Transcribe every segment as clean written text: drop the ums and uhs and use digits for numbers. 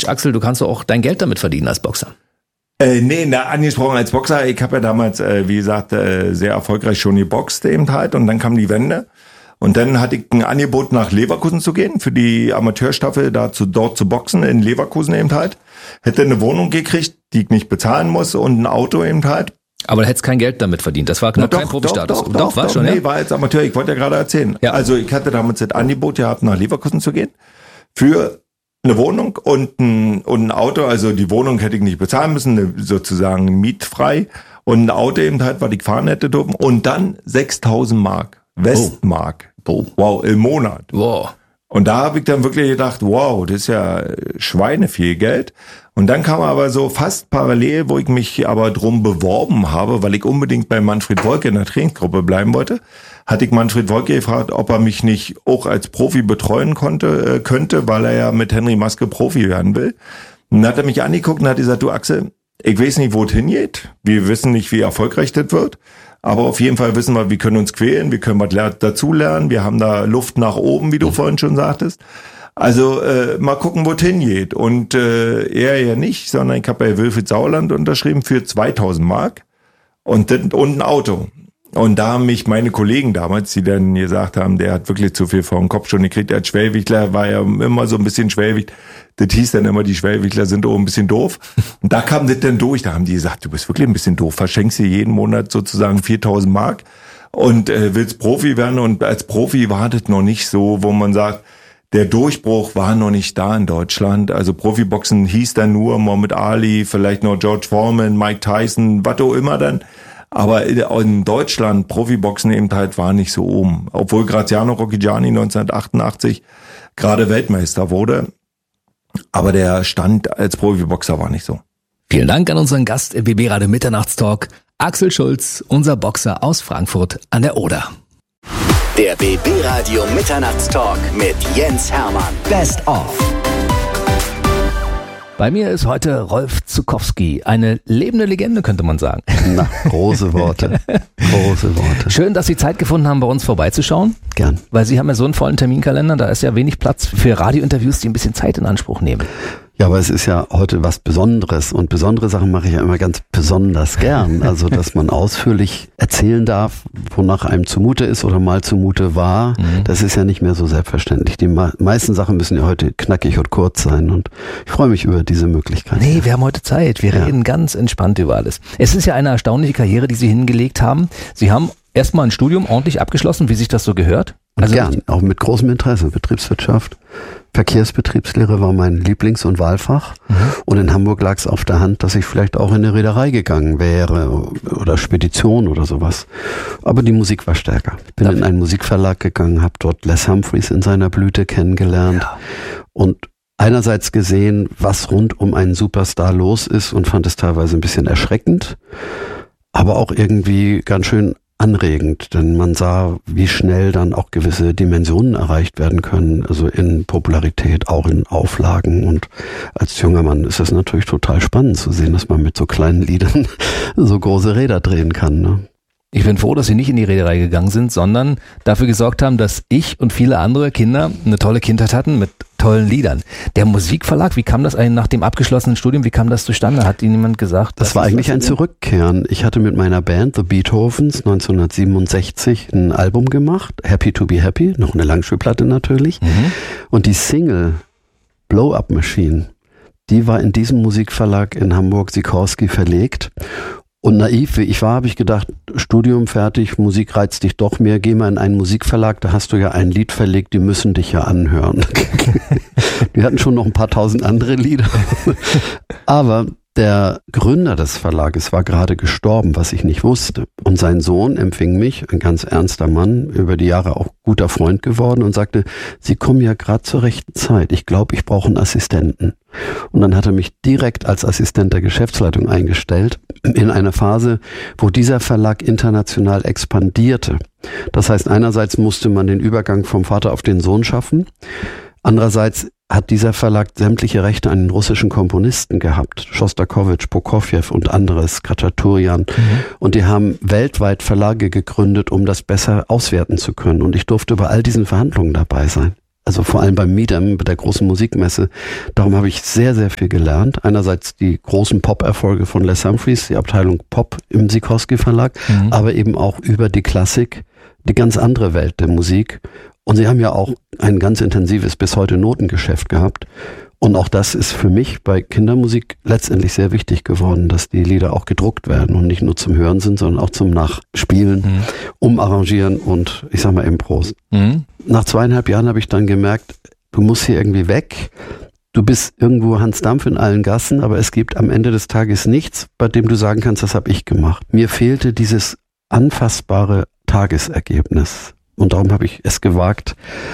Mensch, Axel, du kannst doch auch dein Geld damit verdienen als Boxer. Angesprochen als Boxer. Ich habe ja damals, wie gesagt, sehr erfolgreich schon geboxt eben halt. Und dann kam die Wende. Und dann hatte ich ein Angebot, nach Leverkusen zu gehen, für die Amateurstaffel dort zu boxen, in Leverkusen eben halt. Hätte eine Wohnung gekriegt, die ich nicht bezahlen muss, und ein Auto eben halt. Aber du hättest kein Geld damit verdient. Das war noch kein Profistatus. Doch, war schon. Nee, war als Amateur. Ich wollte ja gerade erzählen. Ja. Also ich hatte damals das Angebot gehabt, nach Leverkusen zu gehen. Für eine Wohnung und ein Auto. Also die Wohnung hätte ich nicht bezahlen müssen, sozusagen mietfrei. Und ein Auto eben halt, was ich fahren hätte dürfen. Und dann 6.000 Mark. Westmark. Wow, im Monat. Wow. Und da habe ich dann wirklich gedacht, wow, das ist ja schweineviel Geld. Und dann kam aber so fast parallel, wo ich mich aber drum beworben habe, weil ich unbedingt bei Manfred Wolke in der Trainingsgruppe bleiben wollte, hatte ich Manfred Wolke gefragt, ob er mich nicht auch als Profi betreuen könnte, weil er ja mit Henry Maske Profi werden will. Und dann hat er mich angeguckt und hat gesagt, du Axel, ich weiß nicht, wo es hingeht. Wir wissen nicht, wie erfolgreich das wird. Aber auf jeden Fall wissen wir können uns quälen, wir können was dazulernen, wir haben da Luft nach oben, wie du vorhin schon sagtest. Also mal gucken, wo es hingeht. Und er ja nicht, sondern ich habe bei Wilfried Sauerland unterschrieben für 2.000 Mark und ein Auto. Und da haben mich meine Kollegen damals, die dann gesagt haben, der hat wirklich zu viel vor den Kopf schon gekriegt, er hat Schwerwichtler, war ja immer so ein bisschen Schwerwicht. Das hieß dann immer, die Schwerwichtler sind auch ein bisschen doof. Und da kam das dann durch, da haben die gesagt, du bist wirklich ein bisschen doof, verschenkst dir jeden Monat sozusagen 4.000 Mark und willst Profi werden. Und als Profi war das noch nicht so, wo man sagt, der Durchbruch war noch nicht da in Deutschland. Also Profiboxen hieß dann nur Muhammad Ali, vielleicht noch George Foreman, Mike Tyson, was auch immer dann. Aber in Deutschland, Profiboxen eben halt war nicht so oben. Obwohl Graziano Rocchigiani 1988 gerade Weltmeister wurde. Aber der Stand als Profiboxer war nicht so. Vielen Dank an unseren Gast im BB Radio Mitternachtstalk, Axel Schulz, unser Boxer aus Frankfurt an der Oder. Der BB Radio Mitternachtstalk mit Jens Hermann. Best of. Bei mir ist heute Rolf Zuckowski, eine lebende Legende, könnte man sagen. Na, große Worte. Große Worte. Schön, dass Sie Zeit gefunden haben, bei uns vorbeizuschauen. Gern. Weil Sie haben ja so einen vollen Terminkalender, da ist ja wenig Platz für Radiointerviews, die ein bisschen Zeit in Anspruch nehmen. Ja, aber es ist ja heute was Besonderes und besondere Sachen mache ich ja immer ganz besonders gern. Also, dass man ausführlich erzählen darf, wonach einem zumute ist oder mal zumute war, das ist ja nicht mehr so selbstverständlich. Die meisten Sachen müssen ja heute knackig und kurz sein und ich freue mich über diese Möglichkeit. Nee, wir haben heute Zeit. Wir reden ganz entspannt über alles. Es ist ja eine erstaunliche Karriere, die Sie hingelegt haben. Sie haben erstmal ein Studium ordentlich abgeschlossen, wie sich das so gehört. Also gern, auch mit großem Interesse. Betriebswirtschaft, Verkehrsbetriebslehre war mein Lieblings- und Wahlfach. Und in Hamburg lag es auf der Hand, dass ich vielleicht auch in eine Reederei gegangen wäre oder Spedition oder sowas. Aber die Musik war stärker. Bin in einen Musikverlag gegangen, habe dort Les Humphreys in seiner Blüte kennengelernt und einerseits gesehen, was rund um einen Superstar los ist und fand es teilweise ein bisschen erschreckend, aber auch irgendwie ganz schön anregend, denn man sah, wie schnell dann auch gewisse Dimensionen erreicht werden können, also in Popularität, auch in Auflagen. Und als junger Mann ist es natürlich total spannend zu sehen, dass man mit so kleinen Liedern so große Räder drehen kann, ne? Ich bin froh, dass Sie nicht in die Reederei gegangen sind, sondern dafür gesorgt haben, dass ich und viele andere Kinder eine tolle Kindheit hatten mit tollen Liedern. Der Musikverlag, wie kam das eigentlich nach dem abgeschlossenen Studium, wie kam das zustande? Hat Ihnen jemand gesagt? Das war eigentlich ein Zurückkehren. Ich hatte mit meiner Band The Beethovens 1967 ein Album gemacht, Happy to be Happy, noch eine Langspielplatte natürlich. Und die Single Blow Up Machine, die war in diesem Musikverlag in Hamburg, Sikorski, verlegt. Und naiv wie ich war, habe ich gedacht, Studium fertig, Musik reizt dich doch mehr, geh mal in einen Musikverlag, da hast du ja ein Lied verlegt, die müssen dich ja anhören. Die hatten schon noch ein paar tausend andere Lieder. Aber der Gründer des Verlages war gerade gestorben, was ich nicht wusste. Und sein Sohn empfing mich, ein ganz ernster Mann, über die Jahre auch guter Freund geworden und sagte, Sie kommen ja gerade zur rechten Zeit. Ich glaube, ich brauche einen Assistenten. Und dann hat er mich direkt als Assistent der Geschäftsleitung eingestellt, in einer Phase, wo dieser Verlag international expandierte. Das heißt, einerseits musste man den Übergang vom Vater auf den Sohn schaffen. Andererseits hat dieser Verlag sämtliche Rechte an den russischen Komponisten gehabt. Schostakowitsch, Prokofjew und anderes, Khachaturian. Und die haben weltweit Verlage gegründet, um das besser auswerten zu können. Und ich durfte bei all diesen Verhandlungen dabei sein. also vor allem beim Meet-Em, bei der großen Musikmesse. Darum habe ich sehr, sehr viel gelernt. Einerseits die großen Pop-Erfolge von Les Humphreys, die Abteilung Pop im Sikorski Verlag, aber eben auch über die Klassik, die ganz andere Welt der Musik. Und sie haben ja auch ein ganz intensives bis heute Notengeschäft gehabt. Und auch das ist für mich bei Kindermusik letztendlich sehr wichtig geworden, dass die Lieder auch gedruckt werden und nicht nur zum Hören sind, sondern auch zum Nachspielen, umarrangieren und ich sag mal Impros. Nach 2,5 Jahren habe ich dann gemerkt, du musst hier irgendwie weg. Du bist irgendwo Hans Dampf in allen Gassen, aber es gibt am Ende des Tages nichts, bei dem du sagen kannst, das habe ich gemacht. Mir fehlte dieses anfassbare Tagesergebnis. Und darum habe ich es gewagt,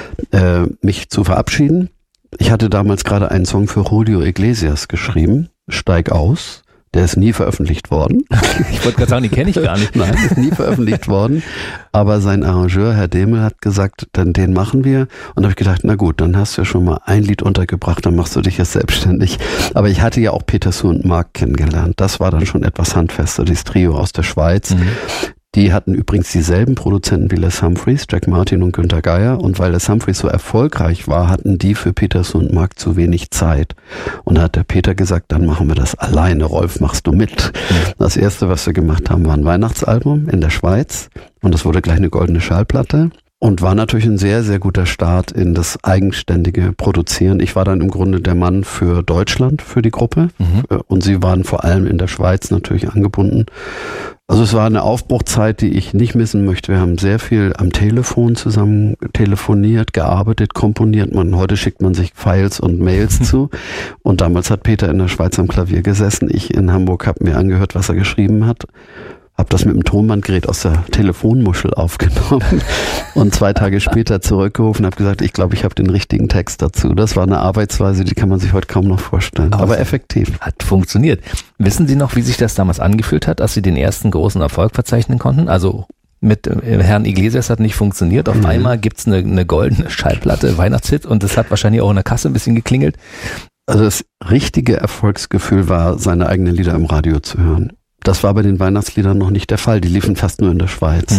mich zu verabschieden. Ich hatte damals gerade einen Song für Julio Iglesias geschrieben, Steig aus. Der ist nie veröffentlicht worden. Ich wollte gerade sagen, die kenne ich gar nicht. Nein, ist nie veröffentlicht worden. Aber sein Arrangeur, Herr Demel, hat gesagt, dann den machen wir. Und da habe ich gedacht, na gut, dann hast du ja schon mal ein Lied untergebracht, dann machst du dich jetzt selbstständig. Aber ich hatte ja auch Peter Suhr und Mark kennengelernt. Das war dann schon etwas handfester, dieses Trio aus der Schweiz. Die hatten übrigens dieselben Produzenten wie Les Humphreys, Jack Martin und Günther Geier. Und weil Les Humphreys so erfolgreich war, hatten die für Peter Suhr und Mark zu wenig Zeit. Und da hat der Peter gesagt, dann machen wir das alleine. Rolf, machst du mit? Das erste, was wir gemacht haben, war ein Weihnachtsalbum in der Schweiz. Und das wurde gleich eine goldene Schallplatte. Und war natürlich ein sehr, sehr guter Start in das eigenständige Produzieren. Ich war dann im Grunde der Mann für Deutschland, für die Gruppe. Und sie waren vor allem in der Schweiz natürlich angebunden. Also es war eine Aufbruchzeit, die ich nicht missen möchte. Wir haben sehr viel am Telefon zusammen telefoniert, gearbeitet, komponiert. Heute schickt man sich Files und Mails zu. Und damals hat Peter in der Schweiz am Klavier gesessen. Ich in Hamburg habe mir angehört, was er geschrieben hat. Habe das mit dem Tonbandgerät aus der Telefonmuschel aufgenommen und 2 Tage später zurückgerufen und habe gesagt, ich glaube, ich habe den richtigen Text dazu. Das war eine Arbeitsweise, die kann man sich heute kaum noch vorstellen, aber effektiv. Hat funktioniert. Wissen Sie noch, wie sich das damals angefühlt hat, als Sie den ersten großen Erfolg verzeichnen konnten? Also mit Herrn Iglesias hat nicht funktioniert. Auf einmal gibt's eine goldene Schallplatte, Weihnachtshit, und das hat wahrscheinlich auch in der Kasse ein bisschen geklingelt. Also das richtige Erfolgsgefühl war, seine eigenen Lieder im Radio zu hören. Das war bei den Weihnachtsliedern noch nicht der Fall. Die liefen fast nur in der Schweiz.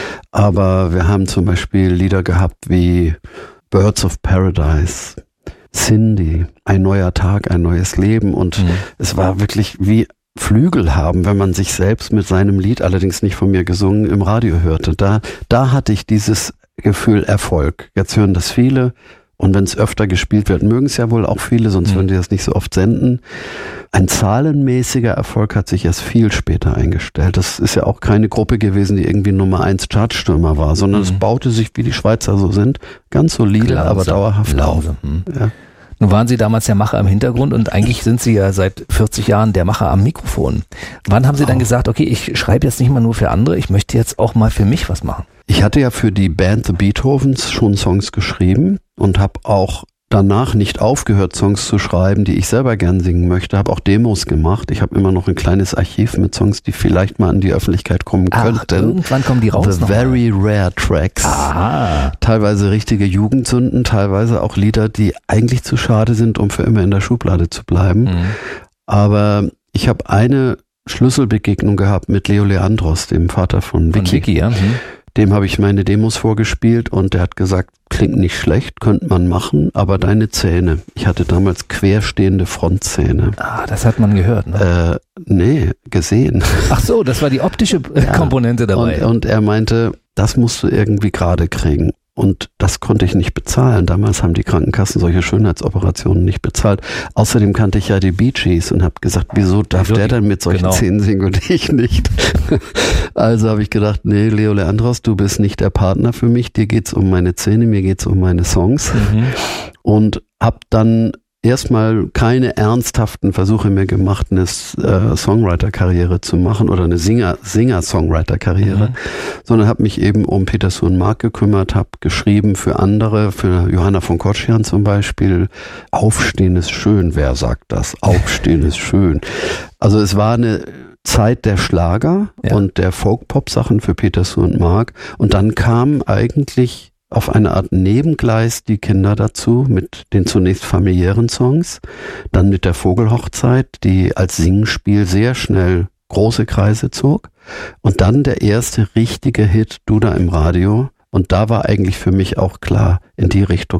Aber wir haben zum Beispiel Lieder gehabt wie Birds of Paradise, Cindy, Ein neuer Tag, ein neues Leben. Und es war wirklich wie Flügel haben, wenn man sich selbst mit seinem Lied, allerdings nicht von mir gesungen, im Radio hörte. Da hatte ich dieses Gefühl Erfolg. Jetzt hören das viele. Und wenn es öfter gespielt wird, mögen es ja wohl auch viele, sonst würden die das nicht so oft senden. Ein zahlenmäßiger Erfolg hat sich erst viel später eingestellt. Das ist ja auch keine Gruppe gewesen, die irgendwie Nummer 1 Chartstürmer war, sondern es baute sich, wie die Schweizer so sind, ganz solide, aber dauerhaft auf. Ja. Nun waren Sie damals der Macher im Hintergrund und eigentlich sind Sie ja seit 40 Jahren der Macher am Mikrofon. Wann haben Sie dann gesagt, okay, ich schreibe jetzt nicht mal nur für andere, ich möchte jetzt auch mal für mich was machen? Ich hatte ja für die Band The Beethovens schon Songs geschrieben und habe auch danach nicht aufgehört, Songs zu schreiben, die ich selber gern singen möchte. Habe auch Demos gemacht. Ich habe immer noch ein kleines Archiv mit Songs, die vielleicht mal an die Öffentlichkeit kommen könnten. Irgendwann kommen die raus. The Very Rare Tracks. Aha. Teilweise richtige Jugendsünden, teilweise auch Lieder, die eigentlich zu schade sind, um für immer in der Schublade zu bleiben. Aber ich habe eine Schlüsselbegegnung gehabt mit Leo Leandros, dem Vater von Vicky. Von Vicky, ja. Dem habe ich meine Demos vorgespielt und der hat gesagt, klingt nicht schlecht, könnte man machen, aber deine Zähne. Ich hatte damals querstehende Frontzähne. Ah, das hat man gehört, ne? Nee, gesehen. Ach so, das war die optische Komponente dabei. Und er meinte, das musst du irgendwie gerade kriegen. Und das konnte ich nicht bezahlen. Damals haben die Krankenkassen solche Schönheitsoperationen nicht bezahlt. Außerdem kannte ich ja die Bee Gees und habe gesagt, wieso darf der denn mit solchen Zähnen singen und ich nicht? Also habe ich gedacht, nee, Leo Leandros, du bist nicht der Partner für mich. Dir geht's um meine Zähne, mir geht's um meine Songs. Und habe dann erstmal keine ernsthaften Versuche mehr gemacht, eine Songwriter-Karriere zu machen oder eine Singer-Songwriter-Karriere, sondern habe mich eben um Peter Suhr und Mark gekümmert, habe geschrieben für andere, für Johanna von Kotschan zum Beispiel. Aufstehen ist schön, wer sagt das? Aufstehen ist schön. Also es war eine Zeit der Schlager und der Folk-Pop-Sachen für Peter Suhr und Mark und dann kamen eigentlich auf eine Art Nebengleis die Kinder dazu mit den zunächst familiären Songs, dann mit der Vogelhochzeit, die als Singspiel sehr schnell große Kreise zog und dann der erste richtige Hit, Du da im Radio, und da war eigentlich für mich auch klar, in die Richtung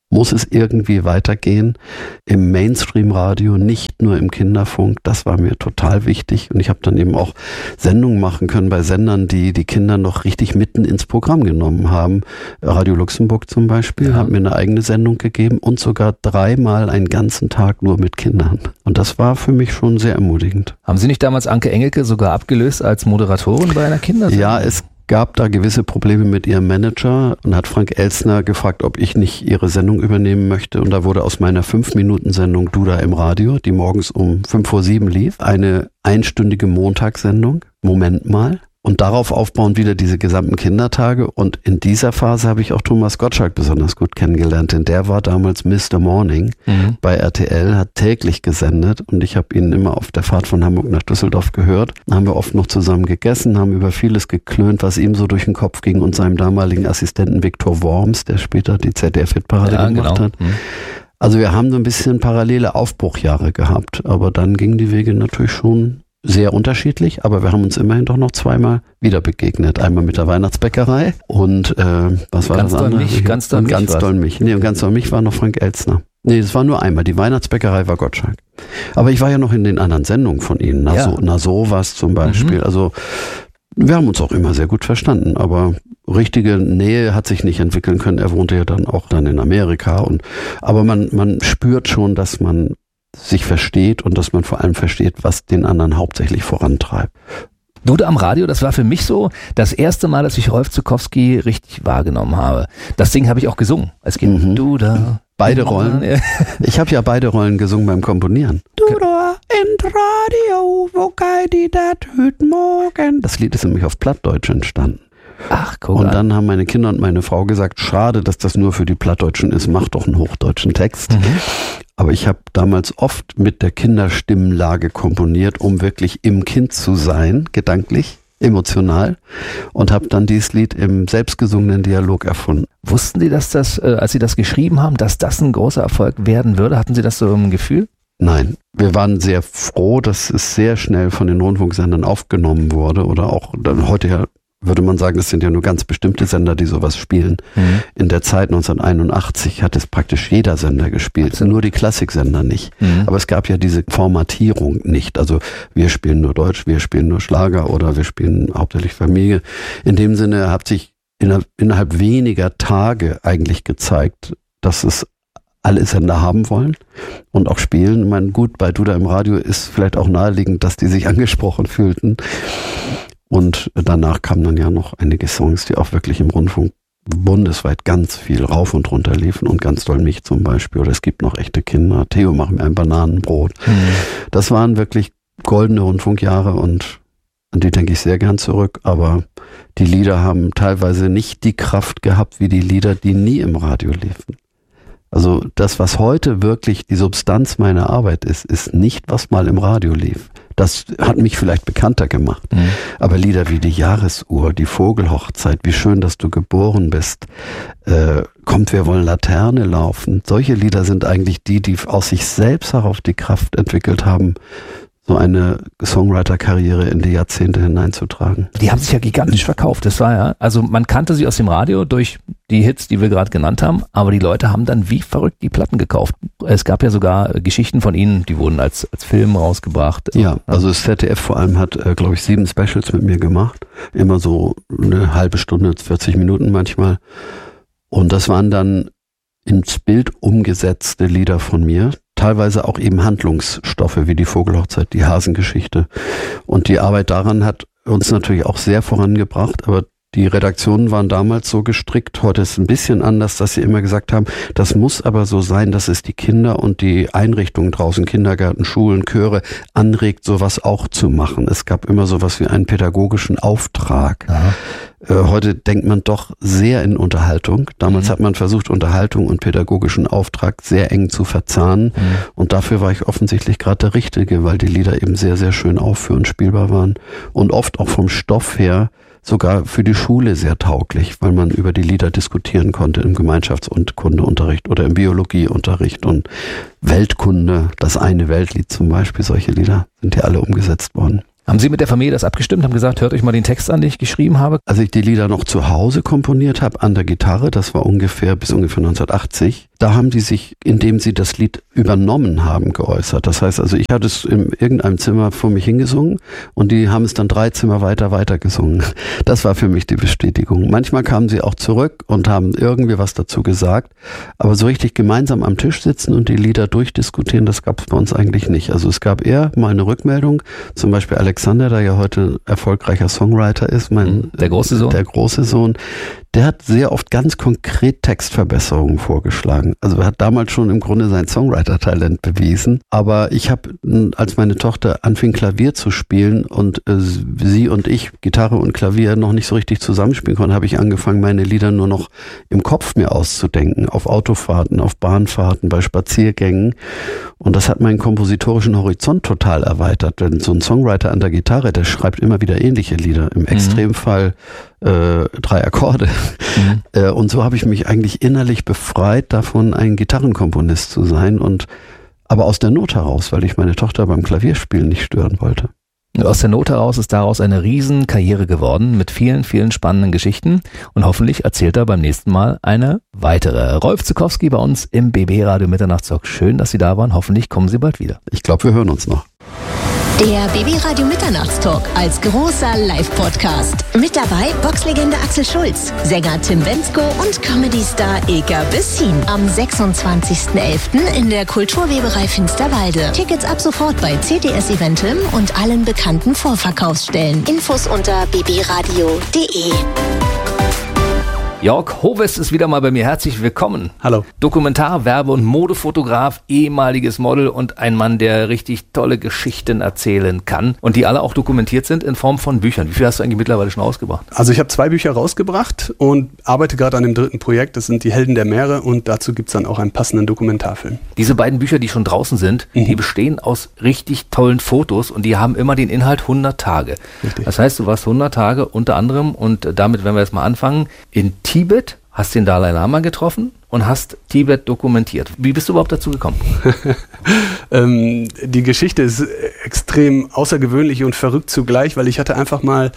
muss es irgendwie weitergehen im Mainstream-Radio, nicht nur im Kinderfunk. Das war mir total wichtig. Und ich habe dann eben auch Sendungen machen können bei Sendern, die die Kinder noch richtig mitten ins Programm genommen haben. Radio Luxemburg zum Beispiel hat mir eine eigene Sendung gegeben und sogar 3-mal einen ganzen Tag nur mit Kindern. Und das war für mich schon sehr ermutigend. Haben Sie nicht damals Anke Engelke sogar abgelöst als Moderatorin bei einer Kindersendung? Ja, es gab da gewisse Probleme mit ihrem Manager und hat Frank Elstner gefragt, ob ich nicht ihre Sendung übernehmen möchte. Und da wurde aus meiner 5-Minuten-Sendung Duda im Radio, die morgens um 5:07 lief, eine einstündige Montagssendung. Moment mal. Und darauf aufbauen wieder diese gesamten Kindertage. Und in dieser Phase habe ich auch Thomas Gottschalk besonders gut kennengelernt, denn der war damals Mr. Morning bei RTL, hat täglich gesendet und ich habe ihn immer auf der Fahrt von Hamburg nach Düsseldorf gehört. Da haben wir oft noch zusammen gegessen, haben über vieles geklönt, was ihm so durch den Kopf ging und seinem damaligen Assistenten Viktor Worms, der später die ZDF-Hitparade gemacht hat. Also wir haben so ein bisschen parallele Aufbruchjahre gehabt, aber dann gingen die Wege natürlich schon sehr unterschiedlich, aber wir haben uns immerhin doch noch 2-mal wieder begegnet. Einmal mit der Weihnachtsbäckerei und was war das andere? Ganz doll mich. Nee, und ganz doll mich war noch Frank Elstner. Nee, das war nur einmal. Die Weihnachtsbäckerei war Gottschalk. Aber ich war ja noch in den anderen Sendungen von Ihnen. Na sowas zum Beispiel. Also wir haben uns auch immer sehr gut verstanden, aber richtige Nähe hat sich nicht entwickeln können. Er wohnte ja dann auch in Amerika. Aber man spürt schon, dass man sich versteht und dass man vor allem versteht, was den anderen hauptsächlich vorantreibt. Duda am Radio, das war für mich so das erste Mal, dass ich Rolf Zuckowski richtig wahrgenommen habe. Das Ding habe ich auch gesungen als Kind. Duda. Beide Rollen. Ich habe ja beide Rollen gesungen beim Komponieren. Duda in Radio, wo geht die dat heute Morgen? Das Lied ist nämlich auf Plattdeutsch entstanden. Ach, guck Und dann haben meine Kinder und meine Frau gesagt, schade, dass das nur für die Plattdeutschen ist, mach doch einen hochdeutschen Text. Aber ich habe damals oft mit der Kinderstimmenlage komponiert, um wirklich im Kind zu sein, gedanklich, emotional, und habe dann dieses Lied im selbstgesungenen Dialog erfunden. Wussten Sie, dass das, als Sie das geschrieben haben, dass das ein großer Erfolg werden würde? Hatten Sie das so im Gefühl? Nein, wir waren sehr froh, dass es sehr schnell von den Rundfunksendern aufgenommen wurde oder auch dann heute ja würde man sagen, es sind ja nur ganz bestimmte Sender, die sowas spielen. In der Zeit 1981 hat es praktisch jeder Sender gespielt, Absolut. Nur die Klassiksender nicht. Aber es gab ja diese Formatierung nicht. Also wir spielen nur Deutsch, wir spielen nur Schlager oder wir spielen hauptsächlich Familie. In dem Sinne hat sich innerhalb weniger Tage eigentlich gezeigt, dass es alle Sender haben wollen und auch spielen. Ich meine, gut, bei Duda im Radio ist vielleicht auch naheliegend, dass die sich angesprochen fühlten. Und danach kamen dann ja noch einige Songs, die auch wirklich im Rundfunk bundesweit ganz viel rauf und runter liefen und ganz doll mich zum Beispiel. Oder es gibt noch echte Kinder. Theo, mach mir ein Bananenbrot. Das waren wirklich goldene Rundfunkjahre und an die denke ich sehr gern zurück. Aber die Lieder haben teilweise nicht die Kraft gehabt wie die Lieder, die nie im Radio liefen. Also das, was heute wirklich die Substanz meiner Arbeit ist, ist nicht, was mal im Radio lief. Das hat mich vielleicht bekannter gemacht. Aber Lieder wie die Jahresuhr, die Vogelhochzeit, wie schön, dass du geboren bist, kommt, wir wollen Laterne laufen. Solche Lieder sind eigentlich die aus sich selbst herauf die Kraft entwickelt haben, so eine Songwriter-Karriere in die Jahrzehnte hineinzutragen. Die haben sich ja gigantisch verkauft. Das war ja, also man kannte sie aus dem Radio durch die Hits, die wir gerade genannt haben, aber die Leute haben dann wie verrückt die Platten gekauft. Es gab ja sogar Geschichten von ihnen, die wurden als Film rausgebracht. Ja, also das ZDF vor allem hat, glaube ich, 7 Specials mit mir gemacht. Immer so eine halbe Stunde, 40 Minuten manchmal. Und das waren dann ins Bild umgesetzte Lieder von mir. Teilweise auch eben Handlungsstoffe wie die Vogelhochzeit, die Hasengeschichte. Und die Arbeit daran hat uns natürlich auch sehr vorangebracht, aber die Redaktionen waren damals so gestrickt, heute ist es ein bisschen anders, dass sie immer gesagt haben, das muss aber so sein, dass es die Kinder und die Einrichtungen draußen, Kindergärten, Schulen, Chöre, anregt, sowas auch zu machen. Es gab immer sowas wie einen pädagogischen Auftrag. Heute denkt man doch sehr in Unterhaltung. Damals hat man versucht, Unterhaltung und pädagogischen Auftrag sehr eng zu verzahnen. Und dafür war ich offensichtlich gerade der Richtige, weil die Lieder eben sehr, sehr schön aufführend spielbar waren. Und oft auch vom Stoff her sogar für die Schule sehr tauglich, weil man über die Lieder diskutieren konnte im Gemeinschafts- und Kundeunterricht oder im Biologieunterricht und Weltkunde, das eine Weltlied zum Beispiel, solche Lieder sind ja alle umgesetzt worden. Haben Sie mit der Familie das abgestimmt, haben gesagt, hört euch mal den Text an, den ich geschrieben habe? Als ich die Lieder noch zu Hause komponiert habe, an der Gitarre, das war bis ungefähr 1980, da haben die sich, indem sie das Lied übernommen haben, geäußert. Das heißt also, ich hatte es in irgendeinem Zimmer vor mich hingesungen und die haben es dann 3 Zimmer weiter gesungen. Das war für mich die Bestätigung. Manchmal kamen sie auch zurück und haben irgendwie was dazu gesagt, aber so richtig gemeinsam am Tisch sitzen und die Lieder durchdiskutieren, das gab es bei uns eigentlich nicht. Also es gab eher mal eine Rückmeldung, zum Beispiel Alexander, der ja heute erfolgreicher Songwriter ist, der große Sohn, der hat sehr oft ganz konkret Textverbesserungen vorgeschlagen. Also er hat damals schon im Grunde sein Songwriter-Talent bewiesen. Aber ich habe, als meine Tochter anfing Klavier zu spielen und sie und ich, Gitarre und Klavier, noch nicht so richtig zusammenspielen konnten, habe ich angefangen, meine Lieder nur noch im Kopf mir auszudenken. Auf Autofahrten, auf Bahnfahrten, bei Spaziergängen. Und das hat meinen kompositorischen Horizont total erweitert. Denn so ein Songwriter an der Gitarre, der schreibt immer wieder ähnliche Lieder. Im Extremfall 3 Akkorde. Und so habe ich mich eigentlich innerlich befreit davon, ein Gitarrenkomponist zu sein, aber aus der Not heraus, weil ich meine Tochter beim Klavierspielen nicht stören wollte. Aus der Not heraus ist daraus eine Riesenkarriere geworden mit vielen, vielen spannenden Geschichten und hoffentlich erzählt er beim nächsten Mal eine weitere. Rolf Zuckowski bei uns im BB Radio Mitternachtstalk. Schön, dass Sie da waren. Hoffentlich kommen Sie bald wieder. Ich glaube, wir hören uns noch. Der BB Radio Mitternachtstalk als großer Live-Podcast. Mit dabei Boxlegende Axel Schulz, Sänger Tim Bendzko und Comedy-Star Ilka Bessin. Am 26.11. in der Kulturweberei Finsterwalde. Tickets ab sofort bei CTS Eventim und allen bekannten Vorverkaufsstellen. Infos unter bbradio.de. Jörg Hoves ist wieder mal bei mir. Herzlich willkommen. Hallo. Dokumentar-, Werbe- und Modefotograf, ehemaliges Model und ein Mann, der richtig tolle Geschichten erzählen kann und die alle auch dokumentiert sind in Form von Büchern. Wie viel hast du eigentlich mittlerweile schon rausgebracht? Also ich habe 2 Bücher rausgebracht und arbeite gerade an dem 3. Projekt. Das sind die Helden der Meere und dazu gibt es dann auch einen passenden Dokumentarfilm. Diese beiden Bücher, die schon draußen sind, die bestehen aus richtig tollen Fotos und die haben immer den Inhalt 100 Tage. Richtig. Das heißt, du warst 100 Tage unter anderem und damit, wenn wir jetzt mal anfangen, in Tibet, hast den Dalai Lama getroffen und hast Tibet dokumentiert. Wie bist du überhaupt dazu gekommen? Die Geschichte ist extrem außergewöhnlich und verrückt zugleich, weil ich hatte einfach mal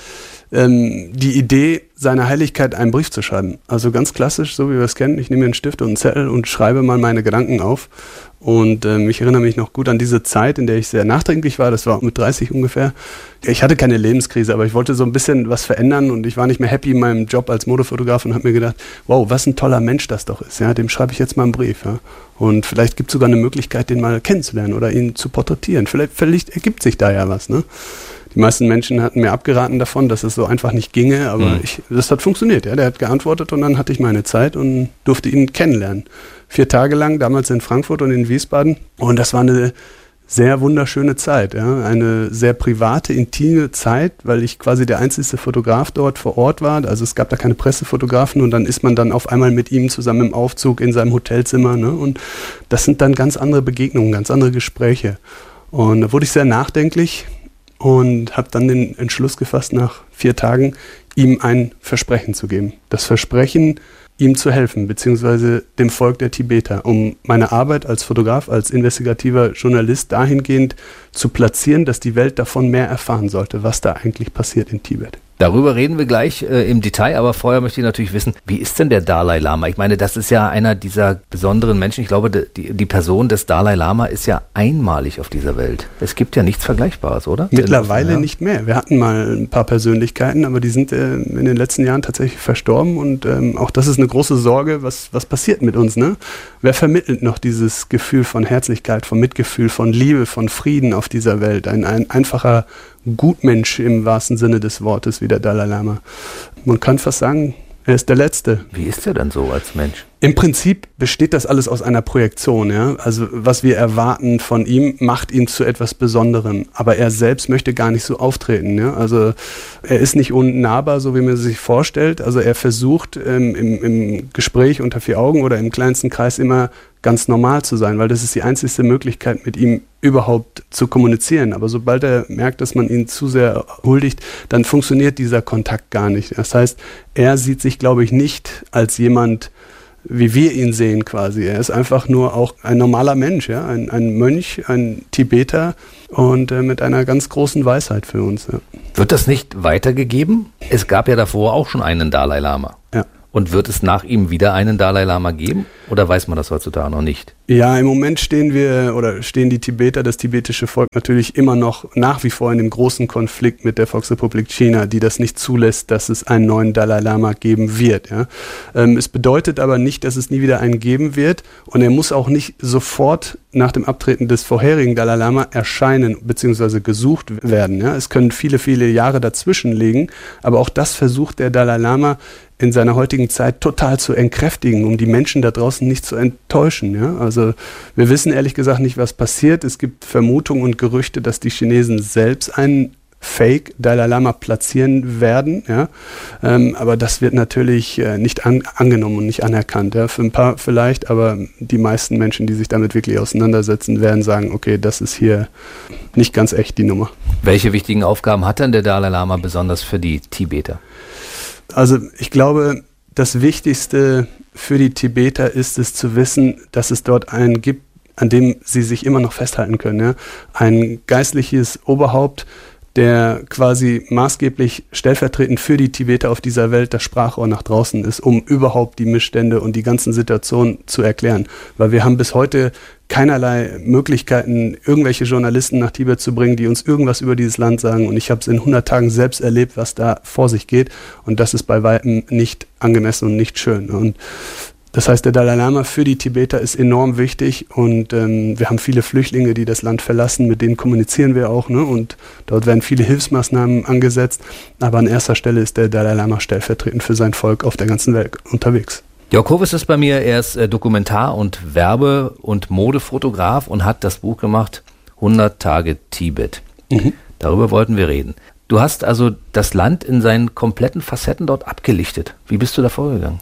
die Idee, seiner Heiligkeit einen Brief zu schreiben. Also ganz klassisch, so wie wir es kennen. Ich nehme mir einen Stift und einen Zettel und schreibe mal meine Gedanken auf. Und ich erinnere mich noch gut an diese Zeit, in der ich sehr nachdenklich war. Das war mit 30 ungefähr. Ich hatte keine Lebenskrise, aber ich wollte so ein bisschen was verändern und ich war nicht mehr happy in meinem Job als Modefotograf und habe mir gedacht, wow, was ein toller Mensch das doch ist. Ja, dem schreibe ich jetzt mal einen Brief. Ja. Und vielleicht gibt es sogar eine Möglichkeit, den mal kennenzulernen oder ihn zu porträtieren. Vielleicht ergibt sich da ja was, ne? Die meisten Menschen hatten mir abgeraten davon, dass es so einfach nicht ginge, aber das hat funktioniert. Ja. Der hat geantwortet und dann hatte ich meine Zeit und durfte ihn kennenlernen. 4 Tage lang, damals in Frankfurt und in Wiesbaden. Und das war eine sehr wunderschöne Zeit. Ja. Eine sehr private, intime Zeit, weil ich quasi der einzige Fotograf dort vor Ort war. Also es gab da keine Pressefotografen und dann ist man dann auf einmal mit ihm zusammen im Aufzug in seinem Hotelzimmer. Ne. Und das sind dann ganz andere Begegnungen, ganz andere Gespräche. Und da wurde ich sehr nachdenklich und habe dann den Entschluss gefasst, nach 4 Tagen ihm ein Versprechen zu geben. Das Versprechen, ihm zu helfen, beziehungsweise dem Volk der Tibeter, um meine Arbeit als Fotograf, als investigativer Journalist dahingehend zu platzieren, dass die Welt davon mehr erfahren sollte, was da eigentlich passiert in Tibet. Darüber reden wir gleich im Detail, aber vorher möchte ich natürlich wissen, wie ist denn der Dalai Lama? Ich meine, das ist ja einer dieser besonderen Menschen. Ich glaube, die Person des Dalai Lama ist ja einmalig auf dieser Welt. Es gibt ja nichts Vergleichbares, oder? Mittlerweile nicht mehr. Wir hatten mal ein paar Persönlichkeiten, aber die sind in den letzten Jahren tatsächlich verstorben und auch das ist eine große Sorge, was passiert mit uns, ne? Wer vermittelt noch dieses Gefühl von Herzlichkeit, von Mitgefühl, von Liebe, von Frieden auf dieser Welt? Ein einfacher Gutmensch im wahrsten Sinne des Wortes wie der Dalai Lama. Man kann fast sagen, er ist der Letzte. Wie ist er denn so als Mensch? Im Prinzip besteht das alles aus einer Projektion. Ja? Also was wir erwarten von ihm, macht ihn zu etwas Besonderem. Aber er selbst möchte gar nicht so auftreten. Ja? Also er ist nicht unnahbar, so wie man sich vorstellt. Also er versucht im Gespräch unter 4 Augen oder im kleinsten Kreis immer ganz normal zu sein, weil das ist die einzigste Möglichkeit, mit ihm überhaupt zu kommunizieren. Aber sobald er merkt, dass man ihn zu sehr huldigt, dann funktioniert dieser Kontakt gar nicht. Das heißt, er sieht sich, glaube ich, nicht als jemand, wie wir ihn sehen quasi. Er ist einfach nur auch ein normaler Mensch, ja? Ein Mönch, ein Tibeter und mit einer ganz großen Weisheit für uns. Ja. Wird das nicht weitergegeben? Es gab ja davor auch schon einen Dalai Lama. Ja. Und wird es nach ihm wieder einen Dalai Lama geben? Oder weiß man das heutzutage noch nicht? Ja, im Moment stehen die Tibeter, das tibetische Volk natürlich immer noch nach wie vor in dem großen Konflikt mit der Volksrepublik China, die das nicht zulässt, dass es einen neuen Dalai Lama geben wird. Ja. Es bedeutet aber nicht, dass es nie wieder einen geben wird und er muss auch nicht sofort nach dem Abtreten des vorherigen Dalai Lama erscheinen bzw. gesucht werden. Ja. Es können viele, viele Jahre dazwischen liegen, aber auch das versucht der Dalai Lama in seiner heutigen Zeit total zu entkräftigen, um die Menschen da draußen nicht zu enttäuschen. Ja? Also wir wissen ehrlich gesagt nicht, was passiert. Es gibt Vermutungen und Gerüchte, dass die Chinesen selbst einen Fake Dalai Lama platzieren werden. Ja? Aber das wird natürlich nicht angenommen und nicht anerkannt. Ja? Für ein paar vielleicht, aber die meisten Menschen, die sich damit wirklich auseinandersetzen, werden sagen, okay, das ist hier nicht ganz echt die Nummer. Welche wichtigen Aufgaben hat denn der Dalai Lama besonders für die Tibeter? Also ich glaube, das Wichtigste für die Tibeter ist es zu wissen, dass es dort einen gibt, an dem sie sich immer noch festhalten können. Ja? Ein geistliches Oberhaupt, der quasi maßgeblich stellvertretend für die Tibeter auf dieser Welt das Sprachrohr nach draußen ist, um überhaupt die Missstände und die ganzen Situationen zu erklären. Weil wir haben bis heute keinerlei Möglichkeiten, irgendwelche Journalisten nach Tibet zu bringen, die uns irgendwas über dieses Land sagen. Und ich habe es in 100 Tagen selbst erlebt, was da vor sich geht. Und das ist bei weitem nicht angemessen und nicht schön. Und das heißt, der Dalai Lama für die Tibeter ist enorm wichtig und wir haben viele Flüchtlinge, die das Land verlassen, mit denen kommunizieren wir auch, ne? Und dort werden viele Hilfsmaßnahmen angesetzt, aber an erster Stelle ist der Dalai Lama stellvertretend für sein Volk auf der ganzen Welt unterwegs. Jörg Hovis ist bei mir, er ist Dokumentar- und Werbe- und Modefotograf und hat das Buch gemacht, 100 Tage Tibet. Darüber wollten wir reden. Du hast also das Land in seinen kompletten Facetten dort abgelichtet. Wie bist du da vorgegangen?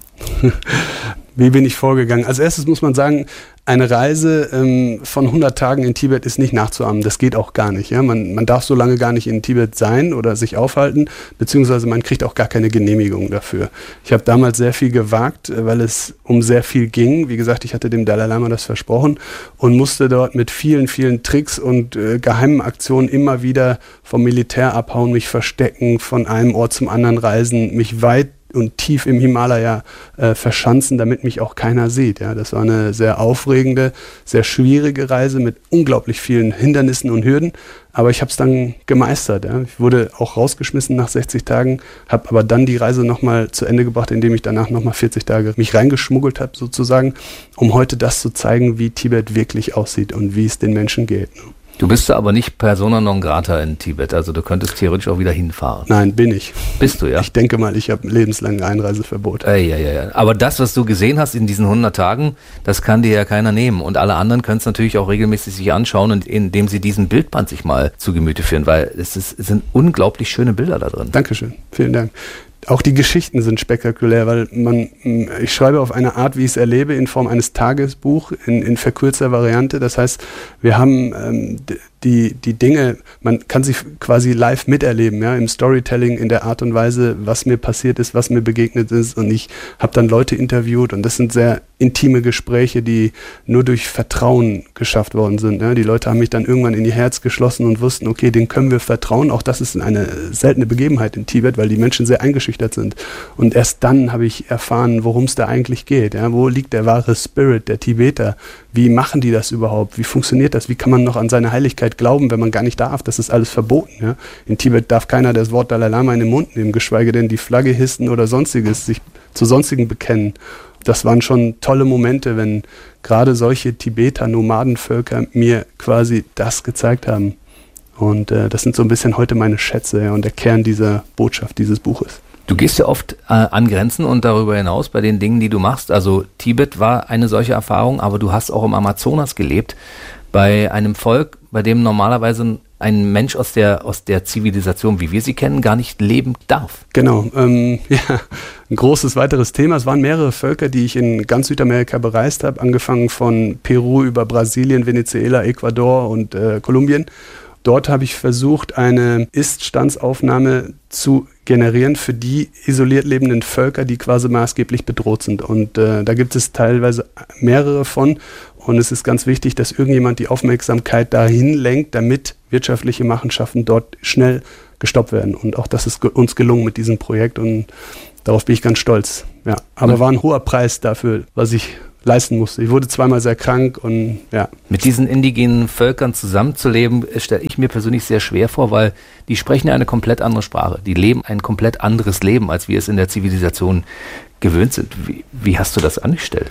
Wie bin ich vorgegangen? Als erstes muss man sagen, eine Reise von 100 Tagen in Tibet ist nicht nachzuahmen. Das geht auch gar nicht. Ja? Man darf so lange gar nicht in Tibet sein oder sich aufhalten, beziehungsweise man kriegt auch gar keine Genehmigung dafür. Ich habe damals sehr viel gewagt, weil es um sehr viel ging. Wie gesagt, ich hatte dem Dalai Lama das versprochen und musste dort mit vielen, vielen Tricks und geheimen Aktionen immer wieder vom Militär abhauen, mich verstecken, von einem Ort zum anderen reisen, mich weit und tief im Himalaya verschanzen, damit mich auch keiner sieht. Ja, das war eine sehr aufregende, sehr schwierige Reise mit unglaublich vielen Hindernissen und Hürden, aber ich habe es dann gemeistert. Ja. Ich wurde auch rausgeschmissen nach 60 Tagen, habe aber dann die Reise nochmal zu Ende gebracht, indem ich danach nochmal 40 Tage mich reingeschmuggelt habe sozusagen, um heute das zu zeigen, wie Tibet wirklich aussieht und wie es den Menschen geht. Ne. Du bist aber nicht persona non grata in Tibet, also du könntest theoretisch auch wieder hinfahren. Nein, bin ich. Bist du, ja? Ich denke mal, ich habe lebenslange Einreiseverbot. Ja. Aber das, was du gesehen hast in diesen 100 Tagen, das kann dir ja keiner nehmen. Und alle anderen können es natürlich auch regelmäßig sich anschauen, indem sie diesen Bildband sich mal zu Gemüte führen, weil es sind unglaublich schöne Bilder da drin. Dankeschön, vielen Dank. Auch die Geschichten sind spektakulär, weil ich schreibe auf eine Art, wie ich es erlebe, in Form eines Tagesbuchs in verkürzter Variante. Das heißt, wir haben die Dinge, man kann sie quasi live miterleben, ja, im Storytelling, in der Art und Weise, was mir passiert ist, was mir begegnet ist. Und ich habe dann Leute interviewt und das sind sehr intime Gespräche, die nur durch Vertrauen geschafft worden sind. Ja. Die Leute haben mich dann irgendwann in ihr Herz geschlossen und wussten, okay, denen können wir vertrauen. Auch das ist eine seltene Begebenheit in Tibet, weil die Menschen sehr eingeschüchtert sind. Und erst dann habe ich erfahren, worum es da eigentlich geht. Ja. Wo liegt der wahre Spirit der Tibeter? Wie machen die das überhaupt? Wie funktioniert das? Wie kann man noch an seine Heiligkeit glauben, wenn man gar nicht darf? Das ist alles verboten. Ja? In Tibet darf keiner das Wort Dalai Lama in den Mund nehmen, geschweige denn die Flagge hissen oder sonstiges, sich zu sonstigen bekennen. Das waren schon tolle Momente, wenn gerade solche Tibeter-Nomadenvölker mir quasi das gezeigt haben. Und das sind so ein bisschen heute meine Schätze, ja, und der Kern dieser Botschaft dieses Buches. Du gehst ja oft an Grenzen und darüber hinaus bei den Dingen, die du machst. Also Tibet war eine solche Erfahrung, aber du hast auch im Amazonas gelebt, bei einem Volk, bei dem normalerweise ein Mensch aus der Zivilisation, wie wir sie kennen, gar nicht leben darf. Genau, ein großes weiteres Thema. Es waren mehrere Völker, die ich in ganz Südamerika bereist habe, angefangen von Peru über Brasilien, Venezuela, Ecuador und Kolumbien. Dort habe ich versucht, eine Ist-Standsaufnahme zu generieren für die isoliert lebenden Völker, die quasi maßgeblich bedroht sind. Und da gibt es teilweise mehrere von. Und es ist ganz wichtig, dass irgendjemand die Aufmerksamkeit dahin lenkt, damit wirtschaftliche Machenschaften dort schnell gestoppt werden. Und auch das ist uns gelungen mit diesem Projekt und darauf bin ich ganz stolz. Ja. Aber war ein hoher Preis dafür, was ich leisten musste. Ich wurde zweimal sehr krank und ja. Mit diesen indigenen Völkern zusammenzuleben, stelle ich mir persönlich sehr schwer vor, weil die sprechen ja eine komplett andere Sprache. Die leben ein komplett anderes Leben, als wir es in der Zivilisation gewöhnt sind. Wie hast du das angestellt?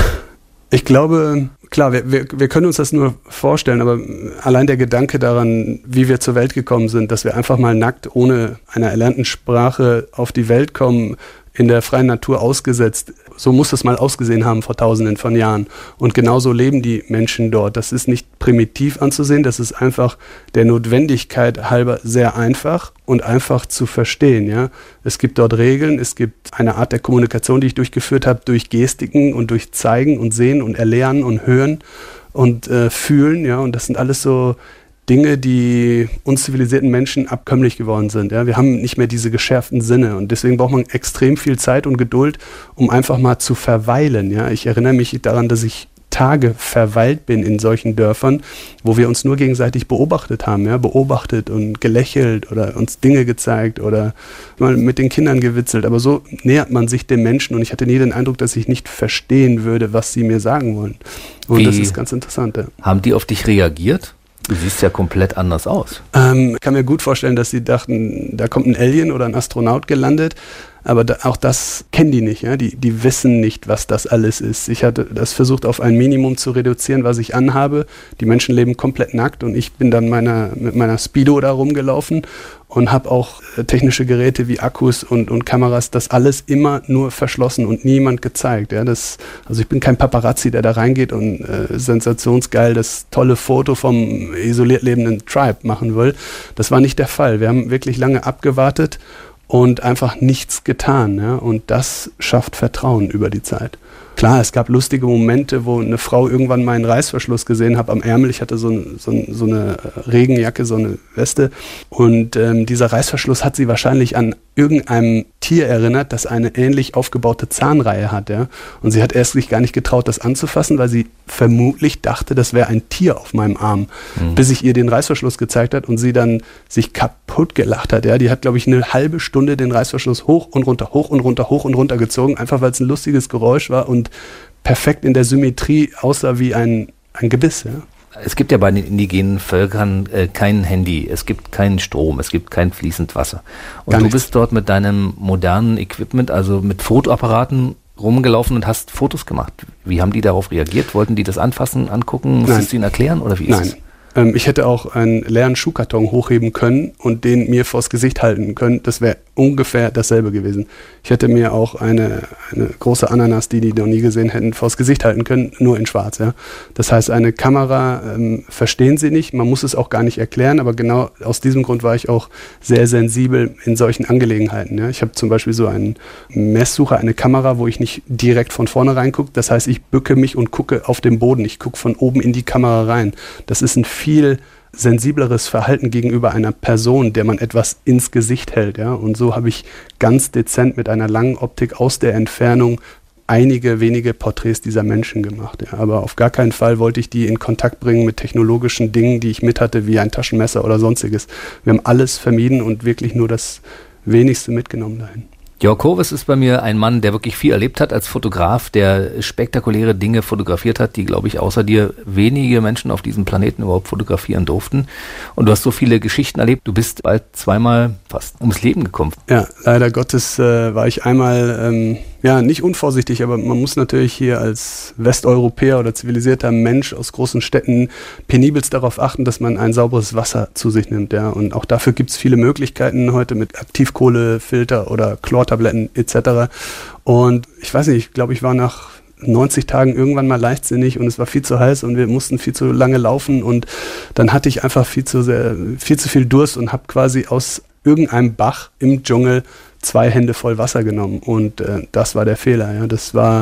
Ich glaube, klar, wir können uns das nur vorstellen, aber allein der Gedanke daran, wie wir zur Welt gekommen sind, dass wir einfach mal nackt ohne einer erlernten Sprache auf die Welt kommen, in der freien Natur ausgesetzt. So muss es mal ausgesehen haben vor Tausenden von Jahren. Und genauso leben die Menschen dort. Das ist nicht primitiv anzusehen, das ist einfach der Notwendigkeit halber sehr einfach und einfach zu verstehen. Ja? Es gibt dort Regeln, es gibt eine Art der Kommunikation, die ich durchgeführt habe, durch Gestiken und durch Zeigen und Sehen und Erlernen und Hören und Fühlen. Ja? Und das sind alles so Dinge, die uns zivilisierten Menschen abkömmlich geworden sind. Ja? Wir haben nicht mehr diese geschärften Sinne und deswegen braucht man extrem viel Zeit und Geduld, um einfach mal zu verweilen. Ja? Ich erinnere mich daran, dass ich Tage verweilt bin in solchen Dörfern, wo wir uns nur gegenseitig beobachtet haben, ja? Beobachtet und gelächelt oder uns Dinge gezeigt oder mal mit den Kindern gewitzelt. Aber so nähert man sich dem Menschen und ich hatte nie den Eindruck, dass ich nicht verstehen würde, was sie mir sagen wollen. Und das ist ganz interessant. Ja. Haben die auf dich reagiert? Du siehst ja komplett anders aus. Ich kann mir gut vorstellen, dass sie dachten, da kommt ein Alien oder ein Astronaut gelandet. Aber auch das kennen die nicht. Ja? Die wissen nicht, was das alles ist. Ich hatte das versucht, auf ein Minimum zu reduzieren, was ich anhabe. Die Menschen leben komplett nackt und ich bin dann mit meiner Speedo da rumgelaufen und habe auch technische Geräte wie Akkus und Kameras, das alles immer nur verschlossen und niemand gezeigt. Ja? Also ich bin kein Paparazzi, der da reingeht und sensationsgeil das tolle Foto vom isoliert lebenden Tribe machen will. Das war nicht der Fall. Wir haben wirklich lange abgewartet und einfach nichts getan. Ja? Und das schafft Vertrauen über die Zeit. Klar, es gab lustige Momente, wo eine Frau irgendwann meinen Reißverschluss gesehen hat am Ärmel. Ich hatte so eine Regenjacke, so eine Weste. Und dieser Reißverschluss hat sie wahrscheinlich an irgendeinem Tier erinnert, das eine ähnlich aufgebaute Zahnreihe hat. Ja? Und sie hat erst sich gar nicht getraut, das anzufassen, weil sie vermutlich dachte, das wäre ein Tier auf meinem Arm. Bis ich ihr den Reißverschluss gezeigt hat und sie dann sich kaputt gelacht hat. Ja? Die hat, glaube ich, eine halbe Stunde den Reißverschluss hoch und runter, hoch und runter, hoch und runter gezogen, einfach weil es ein lustiges Geräusch war und perfekt in der Symmetrie aussah wie ein Gebiss. Ja? Es gibt ja bei den indigenen Völkern kein Handy, es gibt keinen Strom, es gibt kein fließend Wasser. Und du bist dort mit deinem modernen Equipment, also mit Fotoapparaten rumgelaufen und hast Fotos gemacht. Wie haben die darauf reagiert? Wollten die das anfassen, angucken? Musstest du ihnen erklären oder wie ist es? Ich hätte auch einen leeren Schuhkarton hochheben können und den mir vors Gesicht halten können. Das wäre ungefähr dasselbe gewesen. Ich hätte mir auch eine große Ananas, die noch nie gesehen hätten, vors Gesicht halten können, nur in schwarz. Ja? Das heißt, eine Kamera verstehen sie nicht. Man muss es auch gar nicht erklären, aber genau aus diesem Grund war ich auch sehr sensibel in solchen Angelegenheiten. Ja? Ich habe zum Beispiel so einen Messsucher, eine Kamera, wo ich nicht direkt von vorne reingucke. Das heißt, ich bücke mich und gucke auf den Boden. Ich gucke von oben in die Kamera rein. Das ist ein viel sensibleres Verhalten gegenüber einer Person, der man etwas ins Gesicht hält. Ja? Und so habe ich ganz dezent mit einer langen Optik aus der Entfernung einige wenige Porträts dieser Menschen gemacht. Ja? Aber auf gar keinen Fall wollte ich die in Kontakt bringen mit technologischen Dingen, die ich mit hatte, wie ein Taschenmesser oder sonstiges. Wir haben alles vermieden und wirklich nur das Wenigste mitgenommen dahin. Jörg Koves ist bei mir ein Mann, der wirklich viel erlebt hat als Fotograf, der spektakuläre Dinge fotografiert hat, die, glaube ich, außer dir wenige Menschen auf diesem Planeten überhaupt fotografieren durften. Und du hast so viele Geschichten erlebt. Du bist bald zweimal fast ums Leben gekommen. Ja, leider Gottes war ich einmal, nicht unvorsichtig, aber man muss natürlich hier als Westeuropäer oder zivilisierter Mensch aus großen Städten penibelst darauf achten, dass man ein sauberes Wasser zu sich nimmt. Ja? Und auch dafür gibt es viele Möglichkeiten heute mit Aktivkohlefilter oder Chlortabletten etc. Und ich weiß nicht, ich glaube, ich war nach 90 Tagen irgendwann mal leichtsinnig und es war viel zu heiß und wir mussten viel zu lange laufen und dann hatte ich einfach viel zu viel Durst und habe quasi aus irgendeinem Bach im Dschungel 2 Hände voll Wasser genommen und das war der Fehler. Ja. Das war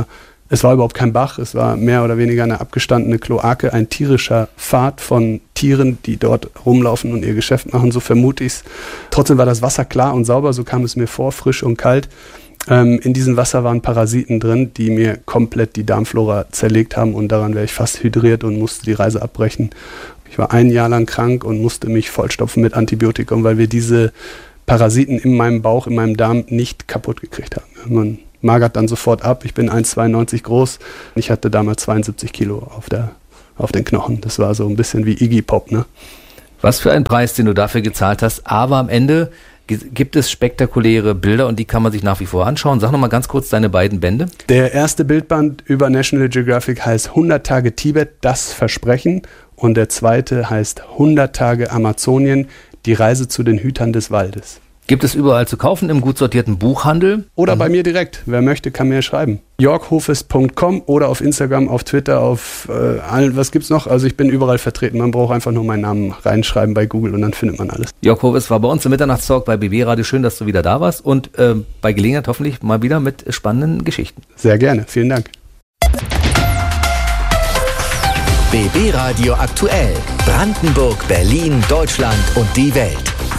Es war überhaupt kein Bach, es war mehr oder weniger eine abgestandene Kloake, ein tierischer Pfad von Tieren, die dort rumlaufen und ihr Geschäft machen, so vermute ich es. Trotzdem war das Wasser klar und sauber, so kam es mir vor, frisch und kalt. In diesem Wasser waren Parasiten drin, die mir komplett die Darmflora zerlegt haben und daran wäre ich fast hydriert und musste die Reise abbrechen. Ich war 1 Jahr lang krank und musste mich vollstopfen mit Antibiotikum, weil wir diese Parasiten in meinem Bauch, in meinem Darm nicht kaputt gekriegt haben. Man magert dann sofort ab. Ich bin 1,92 groß. Ich hatte damals 72 Kilo auf den Knochen. Das war so ein bisschen wie Iggy Pop, ne? Was für ein Preis, den du dafür gezahlt hast. Aber am Ende gibt es spektakuläre Bilder und die kann man sich nach wie vor anschauen. Sag nochmal ganz kurz deine beiden Bände. Der erste Bildband über National Geographic heißt 100 Tage Tibet, das Versprechen. Und der zweite heißt 100 Tage Amazonien, die Reise zu den Hütern des Waldes. Gibt es überall zu kaufen im gut sortierten Buchhandel. Oder bei mir direkt. Wer möchte, kann mir schreiben. jörghofes.com oder auf Instagram, auf Twitter, auf allen, was gibt's noch? Also ich bin überall vertreten. Man braucht einfach nur meinen Namen reinschreiben bei Google und dann findet man alles. Jörg Hofes war bei uns im Mitternachtstalk bei BB Radio. Schön, dass du wieder da warst und bei Gelegenheit hoffentlich mal wieder mit spannenden Geschichten. Sehr gerne. Vielen Dank. BB Radio aktuell. Brandenburg, Berlin, Deutschland und die Welt.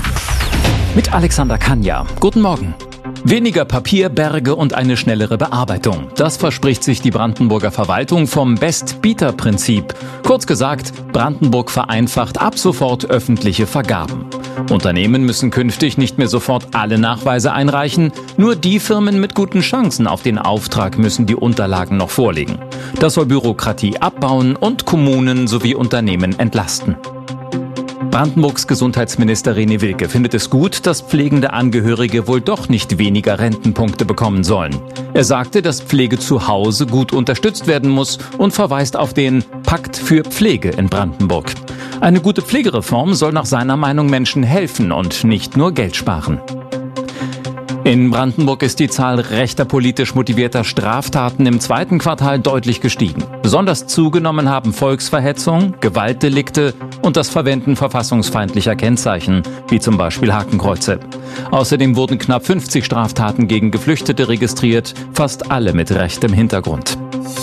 Mit Alexander Kanja. Guten Morgen. Weniger Papier, Berge und eine schnellere Bearbeitung. Das verspricht sich die Brandenburger Verwaltung vom Best-Bieter-Prinzip. Kurz gesagt, Brandenburg vereinfacht ab sofort öffentliche Vergaben. Unternehmen müssen künftig nicht mehr sofort alle Nachweise einreichen. Nur die Firmen mit guten Chancen auf den Auftrag müssen die Unterlagen noch vorlegen. Das soll Bürokratie abbauen und Kommunen sowie Unternehmen entlasten. Brandenburgs Gesundheitsminister René Wilke findet es gut, dass pflegende Angehörige wohl doch nicht weniger Rentenpunkte bekommen sollen. Er sagte, dass Pflege zu Hause gut unterstützt werden muss und verweist auf den Pakt für Pflege in Brandenburg. Eine gute Pflegereform soll nach seiner Meinung Menschen helfen und nicht nur Geld sparen. In Brandenburg ist die Zahl rechter politisch motivierter Straftaten im 2. Quartal deutlich gestiegen. Besonders zugenommen haben Volksverhetzung, Gewaltdelikte und das Verwenden verfassungsfeindlicher Kennzeichen, wie zum Beispiel Hakenkreuze. Außerdem wurden knapp 50 Straftaten gegen Geflüchtete registriert, fast alle mit rechtem Hintergrund.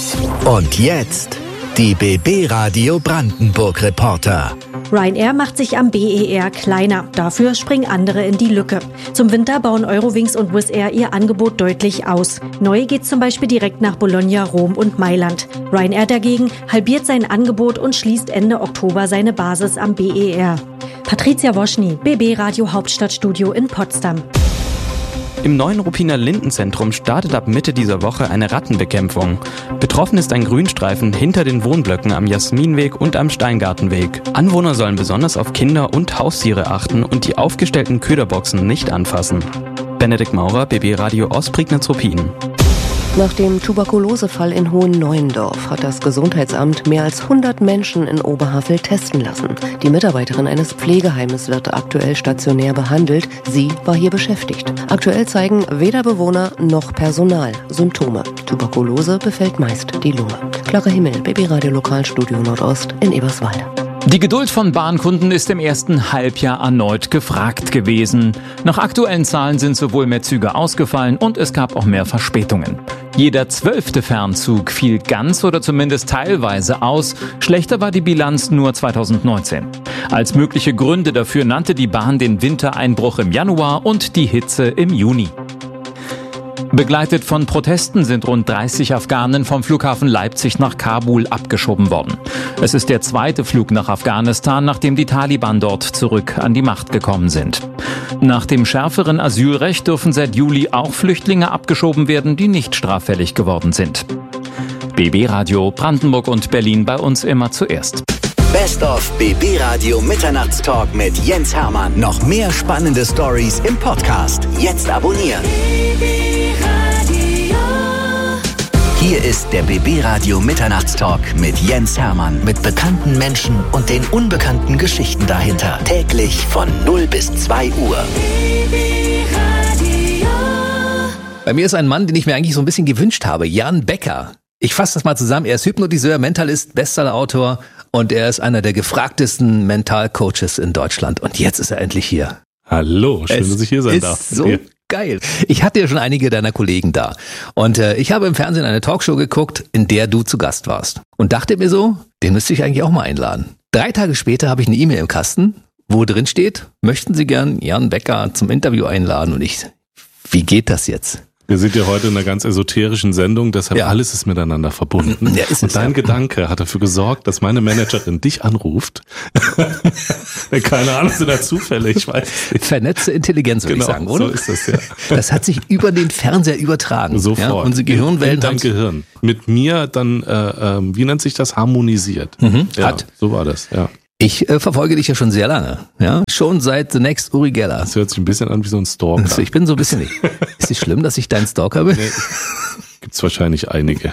Und jetzt die BB Radio Brandenburg Reporter. Ryanair macht sich am BER kleiner. Dafür springen andere in die Lücke. Zum Winter bauen Eurowings und Wizz Air ihr Angebot deutlich aus. Neu geht's zum Beispiel direkt nach Bologna, Rom und Mailand. Ryanair dagegen halbiert sein Angebot und schließt Ende Oktober seine Basis am BER. Patricia Woschny, BB Radio Hauptstadtstudio in Potsdam. Im neuen Ruppiner Lindenzentrum startet ab Mitte dieser Woche eine Rattenbekämpfung. Betroffen ist ein Grünstreifen hinter den Wohnblöcken am Jasminweg und am Steingartenweg. Anwohner sollen besonders auf Kinder und Haustiere achten und die aufgestellten Köderboxen nicht anfassen. Benedikt Maurer, BB Radio Ostprignitz-Ruppin. Nach dem Tuberkulosefall in Hohenneuendorf hat das Gesundheitsamt mehr als 100 Menschen in Oberhavel testen lassen. Die Mitarbeiterin eines Pflegeheimes wird aktuell stationär behandelt. Sie war hier beschäftigt. Aktuell zeigen weder Bewohner noch Personal Symptome. Tuberkulose befällt meist die Lunge. Clara Himmel, BB Radio Lokalstudio Nordost in Eberswalde. Die Geduld von Bahnkunden ist im ersten Halbjahr erneut gefragt gewesen. Nach aktuellen Zahlen sind sowohl mehr Züge ausgefallen und es gab auch mehr Verspätungen. Jeder 12. Fernzug fiel ganz oder zumindest teilweise aus. Schlechter war die Bilanz nur 2019. Als mögliche Gründe dafür nannte die Bahn den Wintereinbruch im Januar und die Hitze im Juni. Begleitet von Protesten sind rund 30 Afghanen vom Flughafen Leipzig nach Kabul abgeschoben worden. Es ist der zweite Flug nach Afghanistan, nachdem die Taliban dort zurück an die Macht gekommen sind. Nach dem schärferen Asylrecht dürfen seit Juli auch Flüchtlinge abgeschoben werden, die nicht straffällig geworden sind. BB Radio Brandenburg und Berlin bei uns immer zuerst. Best of BB Radio Mitternachtstalk mit Jens Hermann. Noch mehr spannende Stories im Podcast. Jetzt abonnieren. Hier ist der BB Radio Mitternachtstalk mit Jens Hermann. Mit bekannten Menschen und den unbekannten Geschichten dahinter. Täglich von 0 bis 2 Uhr. Bei mir ist ein Mann, den ich mir eigentlich so ein bisschen gewünscht habe. Jan Becker. Ich fasse das mal zusammen. Er ist Hypnotiseur, Mentalist, Bestsellerautor und er ist einer der gefragtesten Mentalcoaches in Deutschland. Und jetzt ist er endlich hier. Hallo, schön, dass ich hier sein darf. Es ist so Geil. Ich hatte ja schon einige deiner Kollegen da. Und ich habe im Fernsehen eine Talkshow geguckt, in der du zu Gast warst. Und dachte mir so, den müsste ich eigentlich auch mal einladen. 3 Tage später habe ich eine E-Mail im Kasten, wo drin steht, möchten Sie gern Jan Becker zum Interview einladen? Und ich, wie geht das jetzt? Wir sind ja heute in einer ganz esoterischen Sendung, deshalb alles ist miteinander verbunden. Ja, ist und dein Gedanke hat dafür gesorgt, dass meine Managerin dich anruft. Keine Ahnung, sind da Zufälle, ich weiß nicht. Vernetzte Intelligenz, würde ich sagen, oder? So ist das, ja. Das hat sich über den Fernseher übertragen. Sofort. Ja? Unsere Gehirnwellen in dein Gehirn. Mit mir dann, wie nennt sich das, harmonisiert. Ja, hat. So war das, ja. Ich verfolge dich ja schon sehr lange, ja, schon seit The Next Uri Geller. Das hört sich ein bisschen an wie so ein Stalker. Also ich bin so ein bisschen nicht. Ist es schlimm, dass ich dein Stalker bin? Nee. Gibt's wahrscheinlich einige.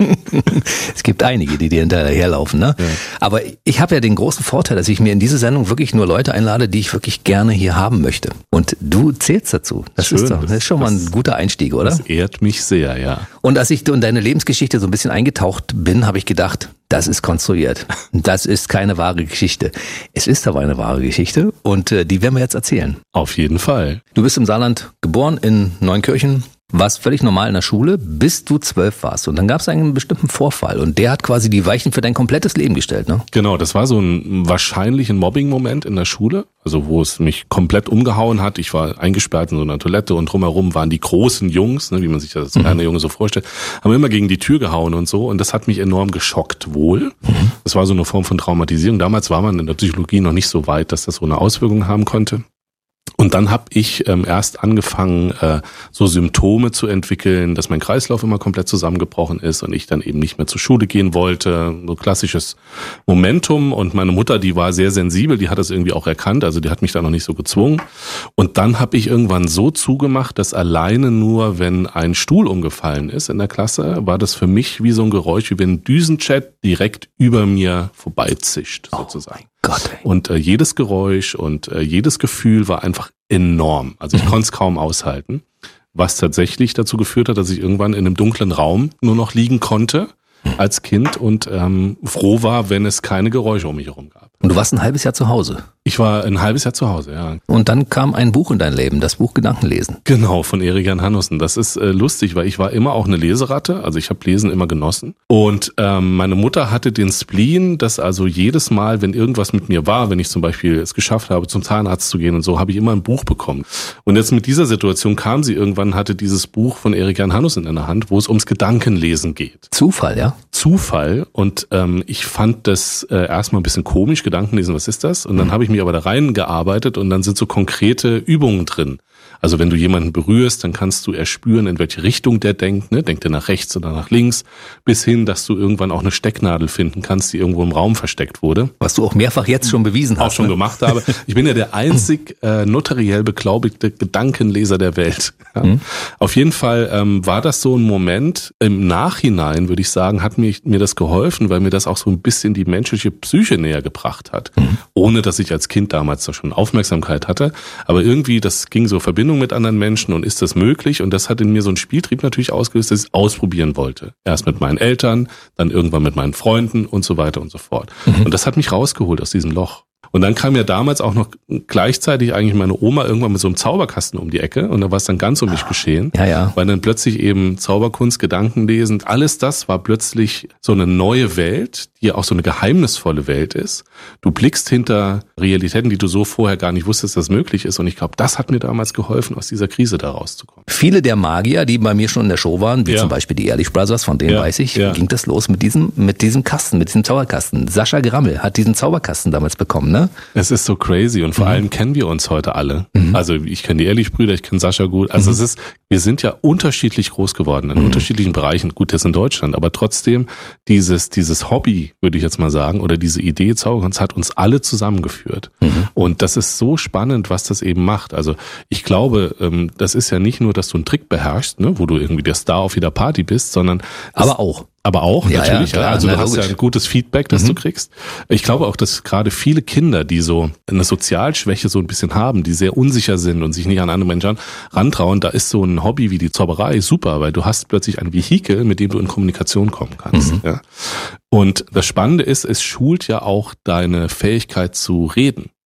Es gibt einige, die dir hinterherlaufen, ne? Ja. Aber ich habe ja den großen Vorteil, dass ich mir in diese Sendung wirklich nur Leute einlade, die ich wirklich gerne hier haben möchte. Und du zählst dazu. Das Schön, das ist schon mal ein guter Einstieg, oder? Das ehrt mich sehr, ja. Und als ich in deine Lebensgeschichte so ein bisschen eingetaucht bin, habe ich gedacht, das ist konstruiert. Das ist keine wahre Geschichte. Es ist aber eine wahre Geschichte und die werden wir jetzt erzählen. Auf jeden Fall. Du bist im Saarland geboren, in Neunkirchen, warst völlig normal in der Schule, bis du 12 warst. Und dann gab es einen bestimmten Vorfall und der hat quasi die Weichen für dein komplettes Leben gestellt, ne? Genau, das war so wahrscheinlich ein Mobbing-Moment in der Schule, also wo es mich komplett umgehauen hat. Ich war eingesperrt in so einer Toilette und drumherum waren die großen Jungs, ne, wie man sich das als kleiner Junge so vorstellt, haben immer gegen die Tür gehauen und so und das hat mich enorm geschockt wohl. Das war so eine Form von Traumatisierung. Damals war man in der Psychologie noch nicht so weit, dass das so eine Auswirkung haben konnte. Und dann habe ich erst angefangen, so Symptome zu entwickeln, dass mein Kreislauf immer komplett zusammengebrochen ist und ich dann eben nicht mehr zur Schule gehen wollte. So klassisches Momentum. Und meine Mutter, die war sehr sensibel, die hat das irgendwie auch erkannt, also die hat mich da noch nicht so gezwungen. Und dann habe ich irgendwann so zugemacht, dass alleine nur, wenn ein Stuhl umgefallen ist in der Klasse, war das für mich wie so ein Geräusch, wie wenn ein Düsenjet direkt über mir vorbeizischt, sozusagen. Gott. Und jedes Geräusch und jedes Gefühl war einfach enorm. Also ich konnte es kaum aushalten, was tatsächlich dazu geführt hat, dass ich irgendwann in einem dunklen Raum nur noch liegen konnte als Kind und froh war, wenn es keine Geräusche um mich herum gab. Und du warst ein halbes Jahr zu Hause. Ich war ein halbes Jahr zu Hause, ja. Und dann kam ein Buch in dein Leben, das Buch Gedankenlesen. Genau, von Erik-Jan Hannussen. Das ist lustig, weil ich war immer auch eine Leseratte, also ich habe Lesen immer genossen. Und meine Mutter hatte den Spleen, dass also jedes Mal, wenn irgendwas mit mir war, wenn ich zum Beispiel es geschafft habe, zum Zahnarzt zu gehen und so, habe ich immer ein Buch bekommen. Und jetzt mit dieser Situation kam sie irgendwann, hatte dieses Buch von Erik-Jan Hannussen in der Hand, wo es ums Gedankenlesen geht. Zufall, ja? Zufall. Und ich fand das erstmal ein bisschen komisch, Gedankenlesen, was ist das? Und dann habe ich mich aber da reingearbeitet und dann sind so konkrete Übungen drin. Also wenn du jemanden berührst, dann kannst du erspüren, in welche Richtung der denkt, ne? Denkt er nach rechts oder nach links, bis hin, dass du irgendwann auch eine Stecknadel finden kannst, die irgendwo im Raum versteckt wurde. Was du auch mehrfach jetzt schon bewiesen hast. Auch schon gemacht habe. Ich bin ja der einzig notariell beglaubigte Gedankenleser der Welt. Ja? Auf jeden Fall war das so ein Moment, im Nachhinein würde ich sagen, hat mir das geholfen, weil mir das auch so ein bisschen die menschliche Psyche näher gebracht hat. Ohne, dass ich als Kind damals da schon Aufmerksamkeit hatte. Aber irgendwie, das ging so Verbindung mit anderen Menschen und ist das möglich? Und das hat in mir so einen Spieltrieb natürlich ausgelöst, dass ich es ausprobieren wollte. Erst mit meinen Eltern, dann irgendwann mit meinen Freunden und so weiter und so fort. Und das hat mich rausgeholt aus diesem Loch. Und dann kam ja damals auch noch gleichzeitig eigentlich meine Oma irgendwann mit so einem Zauberkasten um die Ecke und da war es dann ganz um mich geschehen. Ja, ja. Weil dann plötzlich eben Zauberkunst, Gedankenlesen, alles das war plötzlich so eine neue Welt, die ja auch so eine geheimnisvolle Welt ist. Du blickst hinter Realitäten, die du so vorher gar nicht wusstest, dass möglich ist. Und ich glaube, das hat mir damals geholfen, aus dieser Krise da rauszukommen. Viele der Magier, die bei mir schon in der Show waren, wie zum Beispiel die Ehrlich Brothers, von denen weiß ich, ging das los mit diesem Kasten, mit diesem Zauberkasten. Sascha Grammel hat diesen Zauberkasten damals bekommen, ne? Es ist so crazy und vor allem kennen wir uns heute alle. Also ich kenne die Ehrlich-Brüder, ich kenne Sascha gut. Also wir sind ja unterschiedlich groß geworden, in unterschiedlichen Bereichen. Gut, jetzt in Deutschland, aber trotzdem dieses Hobby, würde ich jetzt mal sagen, oder diese Idee Zauberkunst hat uns alle zusammengeführt. Und das ist so spannend, was das eben macht. Also ich glaube, das ist ja nicht nur, dass du einen Trick beherrschst, ne, wo du irgendwie der Star auf jeder Party bist, sondern Aber auch, natürlich. Ja, klar, also du hast ja ein gutes Feedback, das du kriegst. Ich glaube auch, dass gerade viele Kinder, die so eine Sozialschwäche so ein bisschen haben, die sehr unsicher sind und sich nicht an andere Menschen rantrauen, da ist so ein Hobby wie die Zauberei super, weil du hast plötzlich ein Vehikel, mit dem du in Kommunikation kommen kannst. Ja. Und das Spannende ist, es schult ja auch deine Fähigkeit zu reden.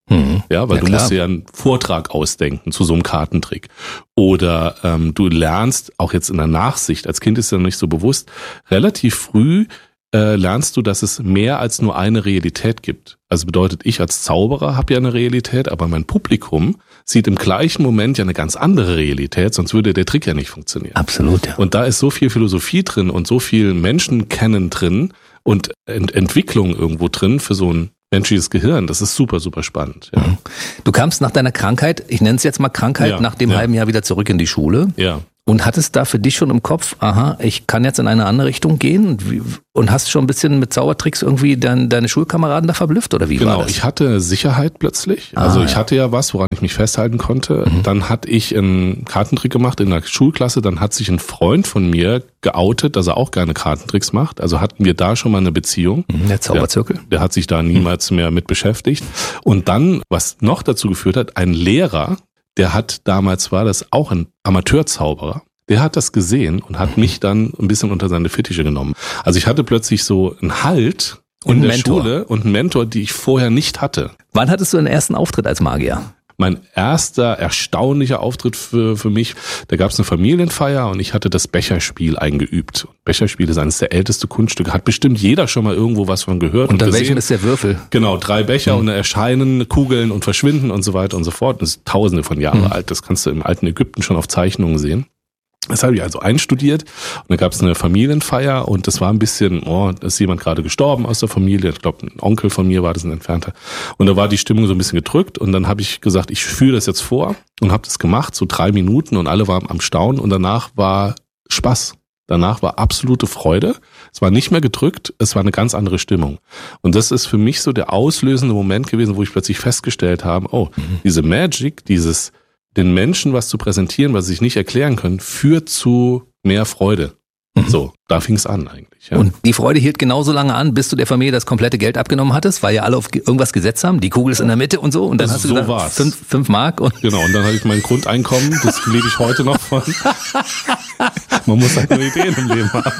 Ja, weil du musst dir ja einen Vortrag ausdenken zu so einem Kartentrick. Oder du lernst, auch jetzt in der Nachsicht, als Kind ist ja noch nicht so bewusst, relativ früh lernst du, dass es mehr als nur eine Realität gibt. Also bedeutet, ich als Zauberer habe ja eine Realität, aber mein Publikum sieht im gleichen Moment ja eine ganz andere Realität, sonst würde der Trick ja nicht funktionieren. Absolut, ja. Und da ist so viel Philosophie drin und so viel Menschenkennen drin und Entwicklung irgendwo drin für so ein menschliches Gehirn. Das ist super, super spannend. Ja. Du kamst nach deiner Krankheit, ich nenne es jetzt mal Krankheit, nach dem halben Jahr wieder zurück in die Schule. Ja. Und hattest da für dich schon im Kopf, ich kann jetzt in eine andere Richtung gehen und hast schon ein bisschen mit Zaubertricks irgendwie deine Schulkameraden da verblüfft oder wie war das? Genau, ich hatte Sicherheit plötzlich. Also ich hatte ja was, woran ich mich festhalten konnte. Dann hatte ich einen Kartentrick gemacht in der Schulklasse. Dann hat sich ein Freund von mir geoutet, dass er auch gerne Kartentricks macht. Also hatten wir da schon mal eine Beziehung. Der Zauberzirkel. Der hat sich da niemals mehr mit beschäftigt. Und dann, was noch dazu geführt hat, ein Lehrer, der hat damals, war das auch ein Amateurzauberer, der hat das gesehen und hat mich dann ein bisschen unter seine Fittiche genommen. Also ich hatte plötzlich so einen Halt in der Schule und einen Mentor, die ich vorher nicht hatte. Wann hattest du deinen ersten Auftritt als Magier? Mein erster erstaunlicher Auftritt für mich, da gab es eine Familienfeier und ich hatte das Becherspiel eingeübt. Becherspiel ist eines der ältesten Kunststücke, hat bestimmt jeder schon mal irgendwo was von gehört. Unter welchem ist der Würfel? Genau, 3 Becher und da erscheinen Kugeln und verschwinden und so weiter und so fort. Das ist tausende von Jahren alt, das kannst du im alten Ägypten schon auf Zeichnungen sehen. Das habe ich also einstudiert und da gab es eine Familienfeier und das war ein bisschen, da ist jemand gerade gestorben aus der Familie, ich glaube ein Onkel von mir war das, ein Entfernter, und da war die Stimmung so ein bisschen gedrückt und dann habe ich gesagt, ich führe das jetzt vor und habe das gemacht, so 3 Minuten und alle waren am Staunen und danach war Spaß. Danach war absolute Freude. Es war nicht mehr gedrückt, es war eine ganz andere Stimmung. Und das ist für mich so der auslösende Moment gewesen, wo ich plötzlich festgestellt habe, diese Magic, den Menschen was zu präsentieren, was sie sich nicht erklären können, führt zu mehr Freude. So, da fing es an eigentlich. Ja. Und die Freude hielt genauso lange an, bis du der Familie das komplette Geld abgenommen hattest, weil ja alle auf irgendwas gesetzt haben, die Kugel ist in der Mitte und so. Und dann hast du gesagt, 5 Mark. Und genau, und dann hatte ich mein Grundeinkommen, das lebe ich heute noch von. Man muss halt nur Ideen im Leben haben.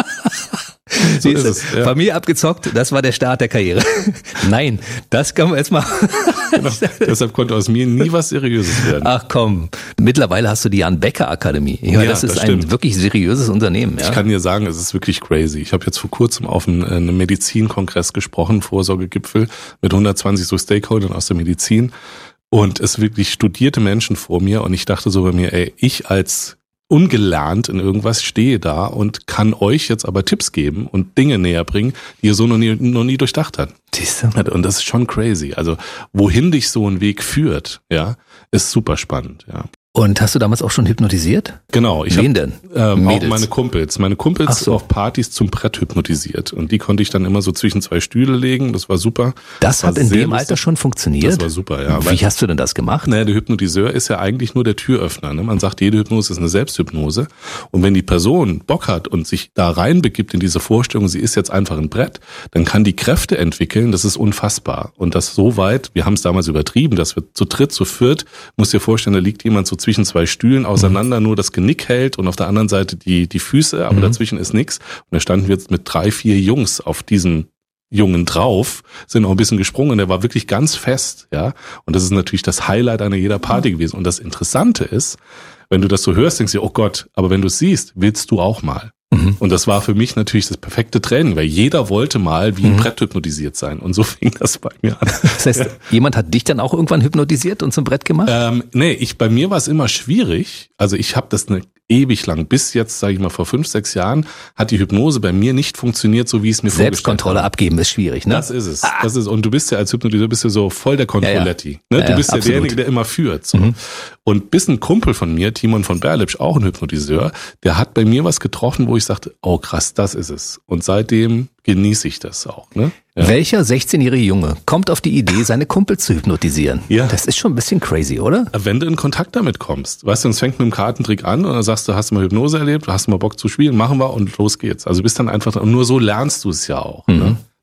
So ist es. Ja. Familie abgezockt, das war der Start der Karriere. Nein, das kann man jetzt mal. Genau. Deshalb konnte aus mir nie was Seriöses werden. Ach komm, mittlerweile hast du die Jan Becker Akademie. Das ist ein wirklich seriöses Unternehmen. Ja? Ich kann dir sagen, es ist wirklich crazy. Ich habe jetzt vor kurzem auf einem Medizinkongress gesprochen, Vorsorgegipfel mit 120 so Stakeholdern aus der Medizin und es wirklich studierte Menschen vor mir und ich dachte so bei mir, ich als ungelernt in irgendwas stehe da und kann euch jetzt aber Tipps geben und Dinge näher bringen, die ihr so noch nie durchdacht habt. Und das ist schon crazy. Also wohin dich so ein Weg führt, ja, ist super spannend, ja. Und hast du damals auch schon hypnotisiert? Genau. Wen denn? Auch meine Kumpels. Meine Kumpels auf Partys zum Brett hypnotisiert. Und die konnte ich dann immer so zwischen 2 Stühle legen. Das war super. Das hat in dem Alter schon funktioniert? Das war super, ja. Wie hast du denn das gemacht? Naja, der Hypnotiseur ist ja eigentlich nur der Türöffner. Ne? Man sagt, jede Hypnose ist eine Selbsthypnose. Und wenn die Person Bock hat und sich da reinbegibt in diese Vorstellung, sie ist jetzt einfach ein Brett, dann kann die Kräfte entwickeln. Das ist unfassbar. Und das so weit, wir haben es damals übertrieben, dass wir zu dritt, zu viert, musst dir vorstellen, da liegt jemand so zwischen 2 Stühlen auseinander, nur das Genick hält und auf der anderen Seite die Füße, aber dazwischen ist nichts. Und da standen wir jetzt mit 3, 4 Jungs auf diesen Jungen drauf, sind auch ein bisschen gesprungen und der war wirklich ganz fest, ja. Und das ist natürlich das Highlight einer jeder Party gewesen. Und das Interessante ist, wenn du das so hörst, denkst du, oh Gott, aber wenn du es siehst, willst du auch mal. Und das war für mich natürlich das perfekte Training, weil jeder wollte mal wie ein Brett hypnotisiert sein. Und so fing das bei mir an. Das heißt, jemand hat dich dann auch irgendwann hypnotisiert und zum Brett gemacht? Bei mir war es immer schwierig. Also ich habe das ewig lang, bis jetzt, sage ich mal, vor 5, 6 Jahren, hat die Hypnose bei mir nicht funktioniert, so wie es mir vorgestellt habe. Selbstkontrolle abgeben ist schwierig, ne? Das ist es. Das ist, und du bist ja als Hypnotiseur so voll der Controletti. Ja. Ne? Du bist ja derjenige, der immer führt. So. Und bis ein Kumpel von mir, Timon von Berlipsch, auch ein Hypnotiseur, der hat bei mir was getroffen, wo ich sagte, oh krass, das ist es. Und seitdem genieße ich das auch. Ne? Ja. Welcher 16-jährige Junge kommt auf die Idee, seine Kumpels zu hypnotisieren? Ja. Das ist schon ein bisschen crazy, oder? Wenn du in Kontakt damit kommst. Weißt du, es fängt mit einem Kartentrick an und dann sagst du, hast du mal Hypnose erlebt, hast du mal Bock zu spielen, machen wir und los geht's. Also bist dann einfach, und nur so lernst du es ja auch. Ne?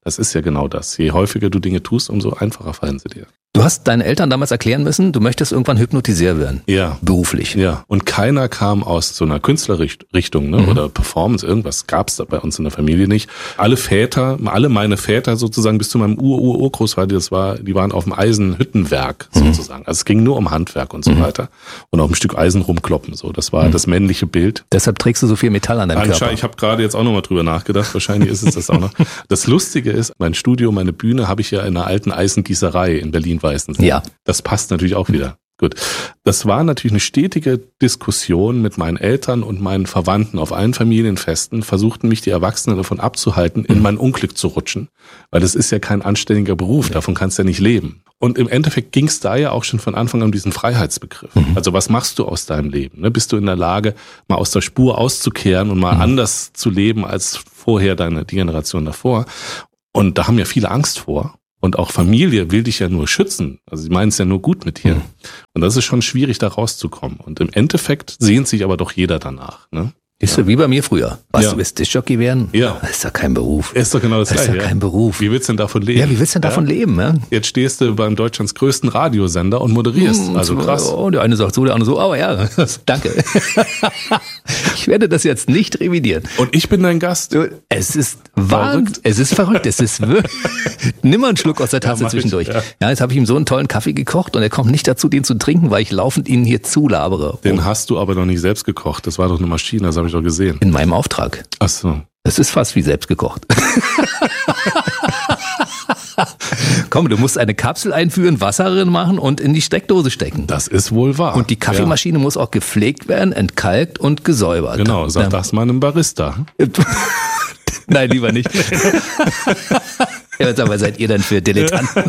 Das ist ja genau das. Je häufiger du Dinge tust, umso einfacher fallen sie dir. Du hast deinen Eltern damals erklären müssen, du möchtest irgendwann Hypnotiseur werden. Ja. Beruflich. Ja. Und keiner kam aus so einer Künstlerrichtung, ne? Oder Performance, irgendwas gab's da bei uns in der Familie nicht. Alle meine Väter sozusagen bis zu meinem Urgroßvater, die waren auf dem Eisenhüttenwerk sozusagen. Also es ging nur um Handwerk und so weiter. Und auf ein Stück Eisen rumkloppen. So, das war das männliche Bild. Deshalb trägst du so viel Metall an deinem Körper. Ich habe gerade jetzt auch nochmal drüber nachgedacht. Wahrscheinlich ist es das auch noch. Das Lustige ist, mein Studio, meine Bühne habe ich ja in einer alten Eisengießerei in Berlin-Weißensee. Ja. Das passt natürlich auch wieder. Gut. Das war natürlich eine stetige Diskussion mit meinen Eltern und meinen Verwandten auf allen Familienfesten, versuchten mich die Erwachsenen davon abzuhalten, in mein Unglück zu rutschen. Weil das ist ja kein anständiger Beruf, davon kannst du ja nicht leben. Und im Endeffekt ging es da ja auch schon von Anfang an um diesen Freiheitsbegriff. Also was machst du aus deinem Leben? Ne? Bist du in der Lage, mal aus der Spur auszukehren und mal anders zu leben als vorher die Generation davor? Und da haben ja viele Angst vor. Und auch Familie will dich ja nur schützen. Also sie meinen es ja nur gut mit dir. Und das ist schon schwierig, da rauszukommen. Und im Endeffekt sehnt sich aber doch jeder danach. Ne? Ist so wie bei mir früher. Du willst Diskjockey werden? Ja. Das ist doch kein Beruf. Ist doch genau das Gleiche. Das ist doch kein Beruf. Wie willst du denn davon leben? Ja, wie willst du denn davon leben? Ja? Jetzt stehst du beim Deutschlands größten Radiosender und moderierst. Also krass. Oh, der eine sagt so, der andere so. Aber ja, danke. Ich werde das jetzt nicht revidieren. Und ich bin dein Gast. Es ist verrückt. Es ist verrückt. Es ist nimm mal einen Schluck aus der Tasse zwischendurch. Ja, jetzt habe ich ihm so einen tollen Kaffee gekocht und er kommt nicht dazu, den zu trinken, weil ich laufend ihn hier zulabere. Den hast du aber noch nicht selbst gekocht. Das war doch eine Maschine, das habe ich doch gesehen. In meinem Auftrag. Ach so. Das ist fast wie selbst gekocht. Komm, du musst eine Kapsel einführen, Wasser drin machen und in die Steckdose stecken. Das ist wohl wahr. Und die Kaffeemaschine muss auch gepflegt werden, entkalkt und gesäubert. Genau, sag das mal einem Barista. Nein, lieber nicht. Ja, aber seid ihr denn für Dilettanten?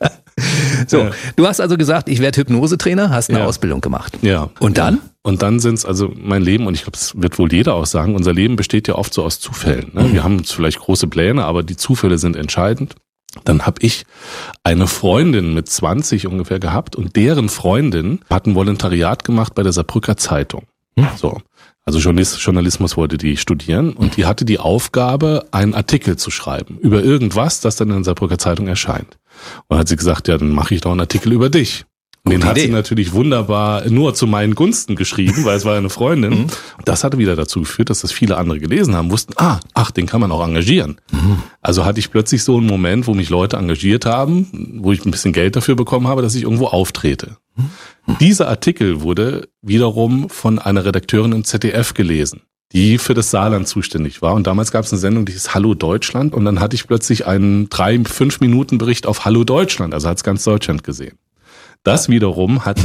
So, du hast also gesagt, ich werde Hypnosetrainer, hast eine Ausbildung gemacht. Ja. Und dann? Und dann sind's also mein Leben, und ich glaube, das wird wohl jeder auch sagen, unser Leben besteht ja oft so aus Zufällen. Ne? Wir haben uns vielleicht große Pläne, aber die Zufälle sind entscheidend. Dann habe ich eine Freundin mit 20 ungefähr gehabt und deren Freundin hat ein Volontariat gemacht bei der Saarbrücker Zeitung. So. Also Journalismus wollte die studieren und die hatte die Aufgabe, einen Artikel zu schreiben über irgendwas, das dann in der Saarbrücker Zeitung erscheint. Und dann hat sie gesagt, ja, dann mache ich doch einen Artikel über dich. Und den hat sie natürlich wunderbar nur zu meinen Gunsten geschrieben, weil es war eine Freundin. Das hatte wieder dazu geführt, dass das viele andere gelesen haben, wussten, den kann man auch engagieren. Also hatte ich plötzlich so einen Moment, wo mich Leute engagiert haben, wo ich ein bisschen Geld dafür bekommen habe, dass ich irgendwo auftrete. Dieser Artikel wurde wiederum von einer Redakteurin im ZDF gelesen, die für das Saarland zuständig war. Und damals gab es eine Sendung, die hieß Hallo Deutschland. Und dann hatte ich plötzlich einen 3-5 Minuten Bericht auf Hallo Deutschland. Also hat es ganz Deutschland gesehen. Das wiederum hat,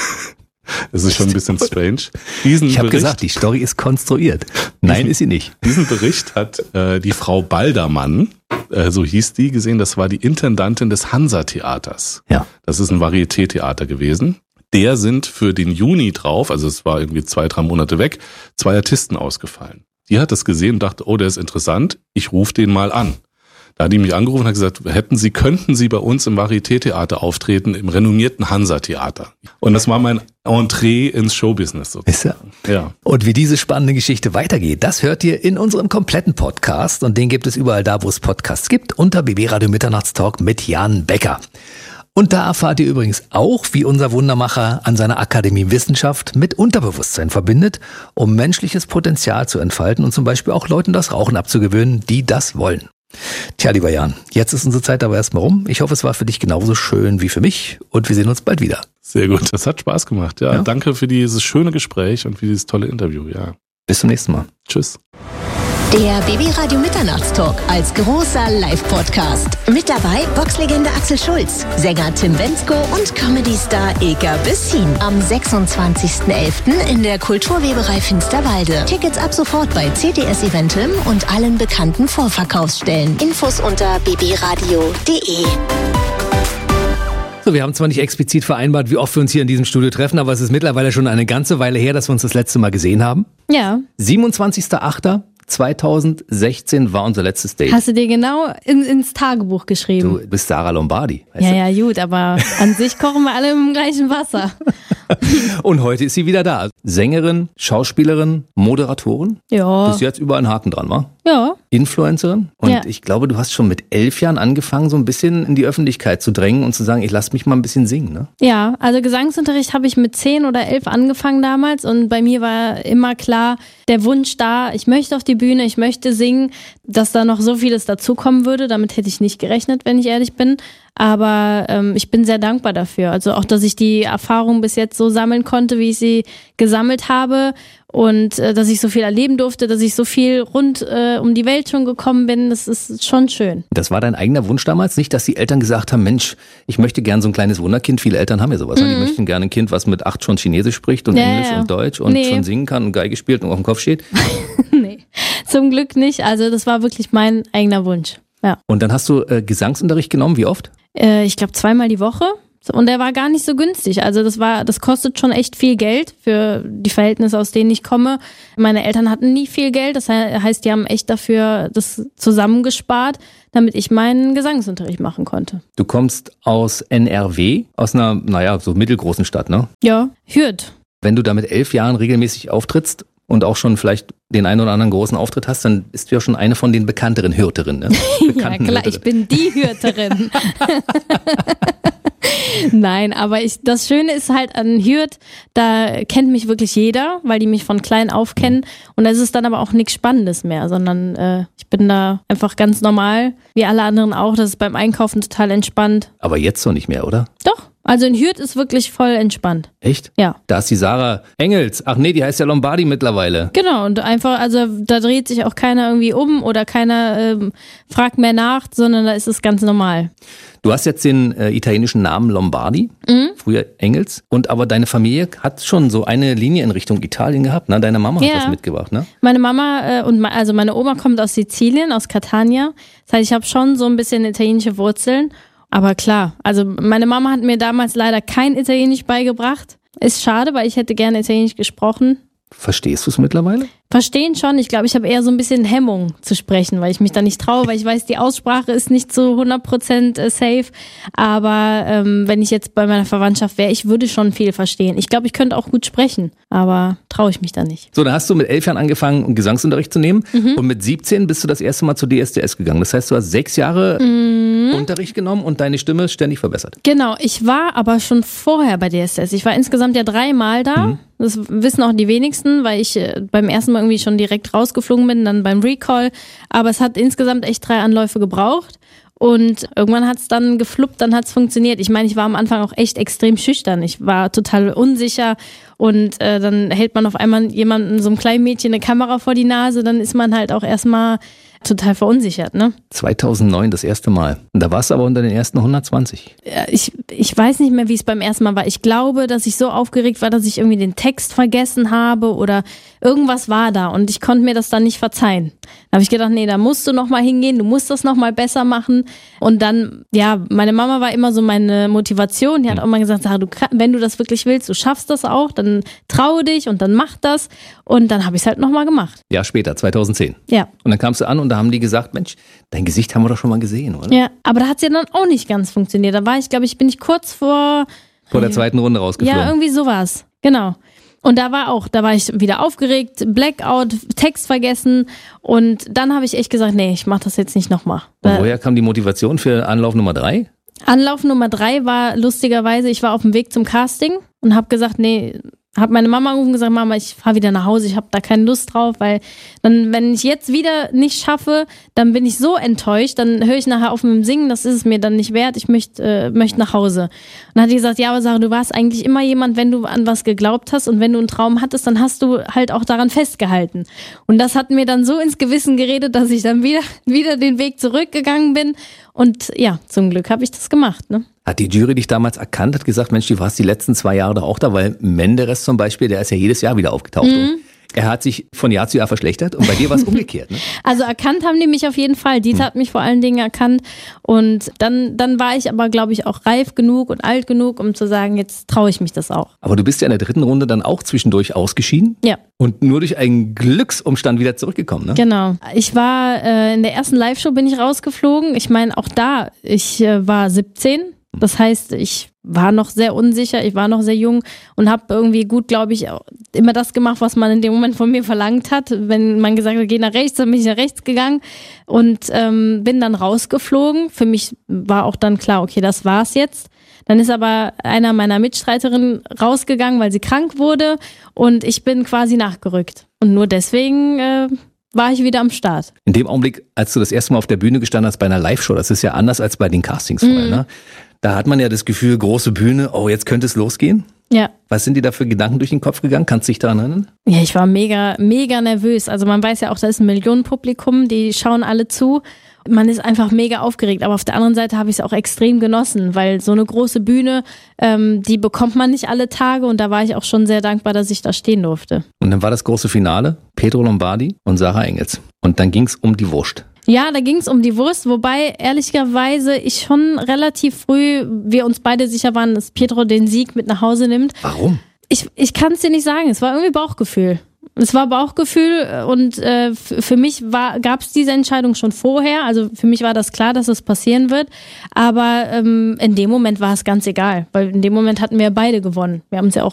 es ist schon ein bisschen strange. Ich habe gesagt, die Story ist konstruiert. Nein, ist sie nicht. Diesen Bericht hat die Frau Baldermann, so hieß die, gesehen. Das war die Intendantin des Hansa-Theaters. Ja. Das ist ein Varieté-Theater gewesen. Der sind für den Juni drauf, also es war irgendwie 2-3 Monate weg, 2 Artisten ausgefallen. Die hat das gesehen und dachte, oh, der ist interessant, ich rufe den mal an. Da hat die mich angerufen und hat gesagt, könnten Sie bei uns im Varieté-Theater auftreten, im renommierten Hansa-Theater. Und das war mein Entree ins Showbusiness sozusagen. Ja. Und wie diese spannende Geschichte weitergeht, das hört ihr in unserem kompletten Podcast. Und den gibt es überall da, wo es Podcasts gibt, unter BB Radio Mitternachtstalk mit Jan Becker. Und da erfahrt ihr übrigens auch, wie unser Wundermacher an seiner Akademie Wissenschaft mit Unterbewusstsein verbindet, um menschliches Potenzial zu entfalten und zum Beispiel auch Leuten das Rauchen abzugewöhnen, die das wollen. Tja, lieber Jan, jetzt ist unsere Zeit aber erstmal rum. Ich hoffe, es war für dich genauso schön wie für mich und wir sehen uns bald wieder. Sehr gut, das hat Spaß gemacht. Ja, danke für dieses schöne Gespräch und für dieses tolle Interview. Ja. Bis zum nächsten Mal. Tschüss. Der BB Radio Mitternachtstalk als großer Live-Podcast. Mit dabei Boxlegende Axel Schulz, Sänger Tim Bendzko und Comedy-Star Ilka Bessin. Am 26.11. in der Kulturweberei Finsterwalde. Tickets ab sofort bei CTS Eventim und allen bekannten Vorverkaufsstellen. Infos unter bbradio.de. So, wir haben zwar nicht explizit vereinbart, wie oft wir uns hier in diesem Studio treffen, aber es ist mittlerweile schon eine ganze Weile her, dass wir uns das letzte Mal gesehen haben. Ja. 27.08.2016 war unser letztes Date. Hast du dir genau ins Tagebuch geschrieben? Du bist Sarah Lombardi. Weißt du? Ja, gut, aber an sich kochen wir alle im gleichen Wasser. Und heute ist sie wieder da. Sängerin, Schauspielerin, Moderatorin. Ja. Bis jetzt überall ein Haken dran, wa? Ja. Influencerin. Und Ja. ich glaube, du hast schon mit 11 Jahren angefangen, so ein bisschen in die Öffentlichkeit zu drängen und zu sagen, ich lass mich mal ein bisschen singen, ne? Ja, also Gesangsunterricht habe ich mit 10 oder 11 angefangen damals und bei mir war immer klar der Wunsch da, ich möchte auf die Bühne, ich möchte singen, dass da noch so vieles dazukommen würde. Damit hätte ich nicht gerechnet, wenn ich ehrlich bin. Aber ich bin sehr dankbar dafür. Also auch, dass ich die Erfahrung bis jetzt so sammeln konnte, wie ich sie gesammelt habe und dass ich so viel erleben durfte, dass ich so viel rund um die Welt schon gekommen bin. Das ist schon schön. Das war dein eigener Wunsch damals? Nicht, dass die Eltern gesagt haben, Mensch, ich möchte gern so ein kleines Wunderkind. Viele Eltern haben ja sowas. Die möchten gerne ein Kind, was mit 8 schon Chinesisch spricht und Englisch und Deutsch und schon singen kann und Geige spielt und auf dem Kopf steht. Nee, zum Glück nicht. Also das war wirklich mein eigener Wunsch. Ja. Und dann hast du Gesangsunterricht genommen, wie oft? Ich glaube 2-mal die Woche. Und der war gar nicht so günstig. Also das kostet schon echt viel Geld für die Verhältnisse, aus denen ich komme. Meine Eltern hatten nie viel Geld. Das heißt, die haben echt dafür das zusammengespart, damit ich meinen Gesangsunterricht machen konnte. Du kommst aus NRW, aus einer, so mittelgroßen Stadt, ne? Ja, Hürth. Wenn du da mit 11 Jahren regelmäßig auftrittst und auch schon vielleicht den einen oder anderen großen Auftritt hast, dann bist du ja schon eine von den bekannteren Hürterinnen. Ne? Ja klar, ich bin die Hürterin. Nein, aber das Schöne ist halt an Hürth, da kennt mich wirklich jeder, weil die mich von klein auf kennen und da ist es dann aber auch nichts Spannendes mehr, sondern ich bin da einfach ganz normal, wie alle anderen auch, das ist beim Einkaufen total entspannt. Aber jetzt so nicht mehr, oder? Doch, also in Hürth ist wirklich voll entspannt. Echt? Ja. Da ist die Sarah Engels. Ach nee, die heißt ja Lombardi mittlerweile. Genau, und einfach, also da dreht sich auch keiner irgendwie um oder keiner fragt mehr nach, sondern da ist es ganz normal. Du hast jetzt den italienischen Namen Lombardi, früher Engels, und aber deine Familie hat schon so eine Linie in Richtung Italien gehabt, ne? Deine Mama hat das mitgebracht, ne? Meine Mama also meine Oma kommt aus Sizilien, aus Catania. Das heißt, ich habe schon so ein bisschen italienische Wurzeln. Aber klar, also meine Mama hat mir damals leider kein Italienisch beigebracht. Ist schade, weil ich hätte gerne Italienisch gesprochen. Verstehst du es mittlerweile? Verstehen schon. Ich glaube, ich habe eher so ein bisschen Hemmung zu sprechen, weil ich mich da nicht traue, weil ich weiß, die Aussprache ist nicht zu 100% safe. Aber wenn ich jetzt bei meiner Verwandtschaft wäre, ich würde schon viel verstehen. Ich glaube, ich könnte auch gut sprechen, aber traue ich mich da nicht. So, dann hast du mit 11 Jahren angefangen, Gesangsunterricht zu nehmen und mit 17 bist du das erste Mal zur DSDS gegangen. Das heißt, du hast 6 Jahre Unterricht genommen und deine Stimme ständig verbessert. Genau, ich war aber schon vorher bei DSDS. Ich war insgesamt ja 3-mal da. Das wissen auch die wenigsten, weil ich beim ersten Mal irgendwie schon direkt rausgeflogen bin, dann beim Recall. Aber es hat insgesamt echt 3 Anläufe gebraucht. Und irgendwann hat es dann gefluppt, dann hat es funktioniert. Ich meine, ich war am Anfang auch echt extrem schüchtern. Ich war total unsicher und dann hält man auf einmal jemandem, so einem kleinen Mädchen, eine Kamera vor die Nase, dann ist man halt auch erstmal total verunsichert, ne? 2009 das erste Mal. Und da warst du aber unter den ersten 120. Ich weiß nicht mehr, wie es beim ersten Mal war. Ich glaube, dass ich so aufgeregt war, dass ich irgendwie den Text vergessen habe oder irgendwas war da und ich konnte mir das dann nicht verzeihen. Da habe ich gedacht, nee, da musst du nochmal hingehen, du musst das nochmal besser machen. Und dann, ja, meine Mama war immer so meine Motivation. Die hat auch mal gesagt, wenn du das wirklich willst, du schaffst das auch, dann traue dich und dann mach das. Und dann habe ich es halt nochmal gemacht. Ja, später, 2010. Ja. Und dann kamst du an und da haben die gesagt, Mensch, dein Gesicht haben wir doch schon mal gesehen, oder? Ja, aber da hat es ja dann auch nicht ganz funktioniert. Da war ich, glaube ich, bin ich kurz vor der zweiten Runde rausgeflogen. Ja, irgendwie sowas. Genau. Und da war ich wieder aufgeregt, Blackout, Text vergessen und dann habe ich echt gesagt, nee, ich mach das jetzt nicht nochmal. Und woher kam die Motivation für Anlauf Nummer 3? Anlauf Nummer 3 war lustigerweise, ich war auf dem Weg zum Casting und habe gesagt, nee, habe meine Mama angerufen und gesagt, Mama, ich fahre wieder nach Hause, ich habe da keine Lust drauf, weil dann, wenn ich jetzt wieder nicht schaffe, dann bin ich so enttäuscht, dann höre ich nachher auf mit dem Singen, das ist es mir dann nicht wert, ich möchte nach Hause. Und dann hat die gesagt, ja, aber Sarah, du warst eigentlich immer jemand, wenn du an was geglaubt hast und wenn du einen Traum hattest, dann hast du halt auch daran festgehalten. Und das hat mir dann so ins Gewissen geredet, dass ich dann wieder den Weg zurückgegangen bin und ja, zum Glück habe ich das gemacht, ne? Hat die Jury dich damals erkannt, hat gesagt, Mensch, du warst die letzten 2 Jahre doch auch da, weil Menderes zum Beispiel, der ist ja jedes Jahr wieder aufgetaucht. Er hat sich von Jahr zu Jahr verschlechtert und bei dir war es umgekehrt, ne? Also erkannt haben die mich auf jeden Fall. Dieter hat mich vor allen Dingen erkannt und dann war ich aber, glaube ich, auch reif genug und alt genug, um zu sagen, jetzt traue ich mich das auch. Aber du bist ja in der 3. Runde dann auch zwischendurch ausgeschieden. Ja. Und nur durch einen Glücksumstand wieder zurückgekommen, ne? Genau. Ich war in der ersten Live-Show bin ich rausgeflogen. Ich meine, auch da, ich war 17. Das heißt, ich war noch sehr unsicher, ich war noch sehr jung und habe irgendwie gut, glaube ich, immer das gemacht, was man in dem Moment von mir verlangt hat. Wenn man gesagt hat, geh nach rechts, dann bin ich nach rechts gegangen und bin dann rausgeflogen. Für mich war auch dann klar, okay, das war's jetzt. Dann ist aber einer meiner Mitstreiterinnen rausgegangen, weil sie krank wurde und ich bin quasi nachgerückt. Und nur deswegen war ich wieder am Start. In dem Augenblick, als du das erste Mal auf der Bühne gestanden hast bei einer Live-Show, das ist ja anders als bei den Castings vorher, ne? Da hat man ja das Gefühl, große Bühne, oh, jetzt könnte es losgehen. Ja. Was sind dir da für Gedanken durch den Kopf gegangen? Kannst du dich daran erinnern? Ja, ich war mega, mega nervös. Also man weiß ja auch, da ist ein Millionenpublikum, die schauen alle zu. Man ist einfach mega aufgeregt, aber auf der anderen Seite habe ich es auch extrem genossen, weil so eine große Bühne, die bekommt man nicht alle Tage und da war ich auch schon sehr dankbar, dass ich da stehen durfte. Und dann war das große Finale, Pietro Lombardi und Sarah Engels. Und dann ging es um die Wurst. Ja, da ging es um die Wurst, wobei ehrlicherweise ich schon relativ früh, wir uns beide sicher waren, dass Pietro den Sieg mit nach Hause nimmt. Warum? Ich kann es dir nicht sagen, es war irgendwie Bauchgefühl. Es war Bauchgefühl und für mich gab es diese Entscheidung schon vorher. Also für mich war das klar, dass es passieren wird. Aber in dem Moment war es ganz egal, weil in dem Moment hatten wir beide gewonnen. Wir haben es ja auch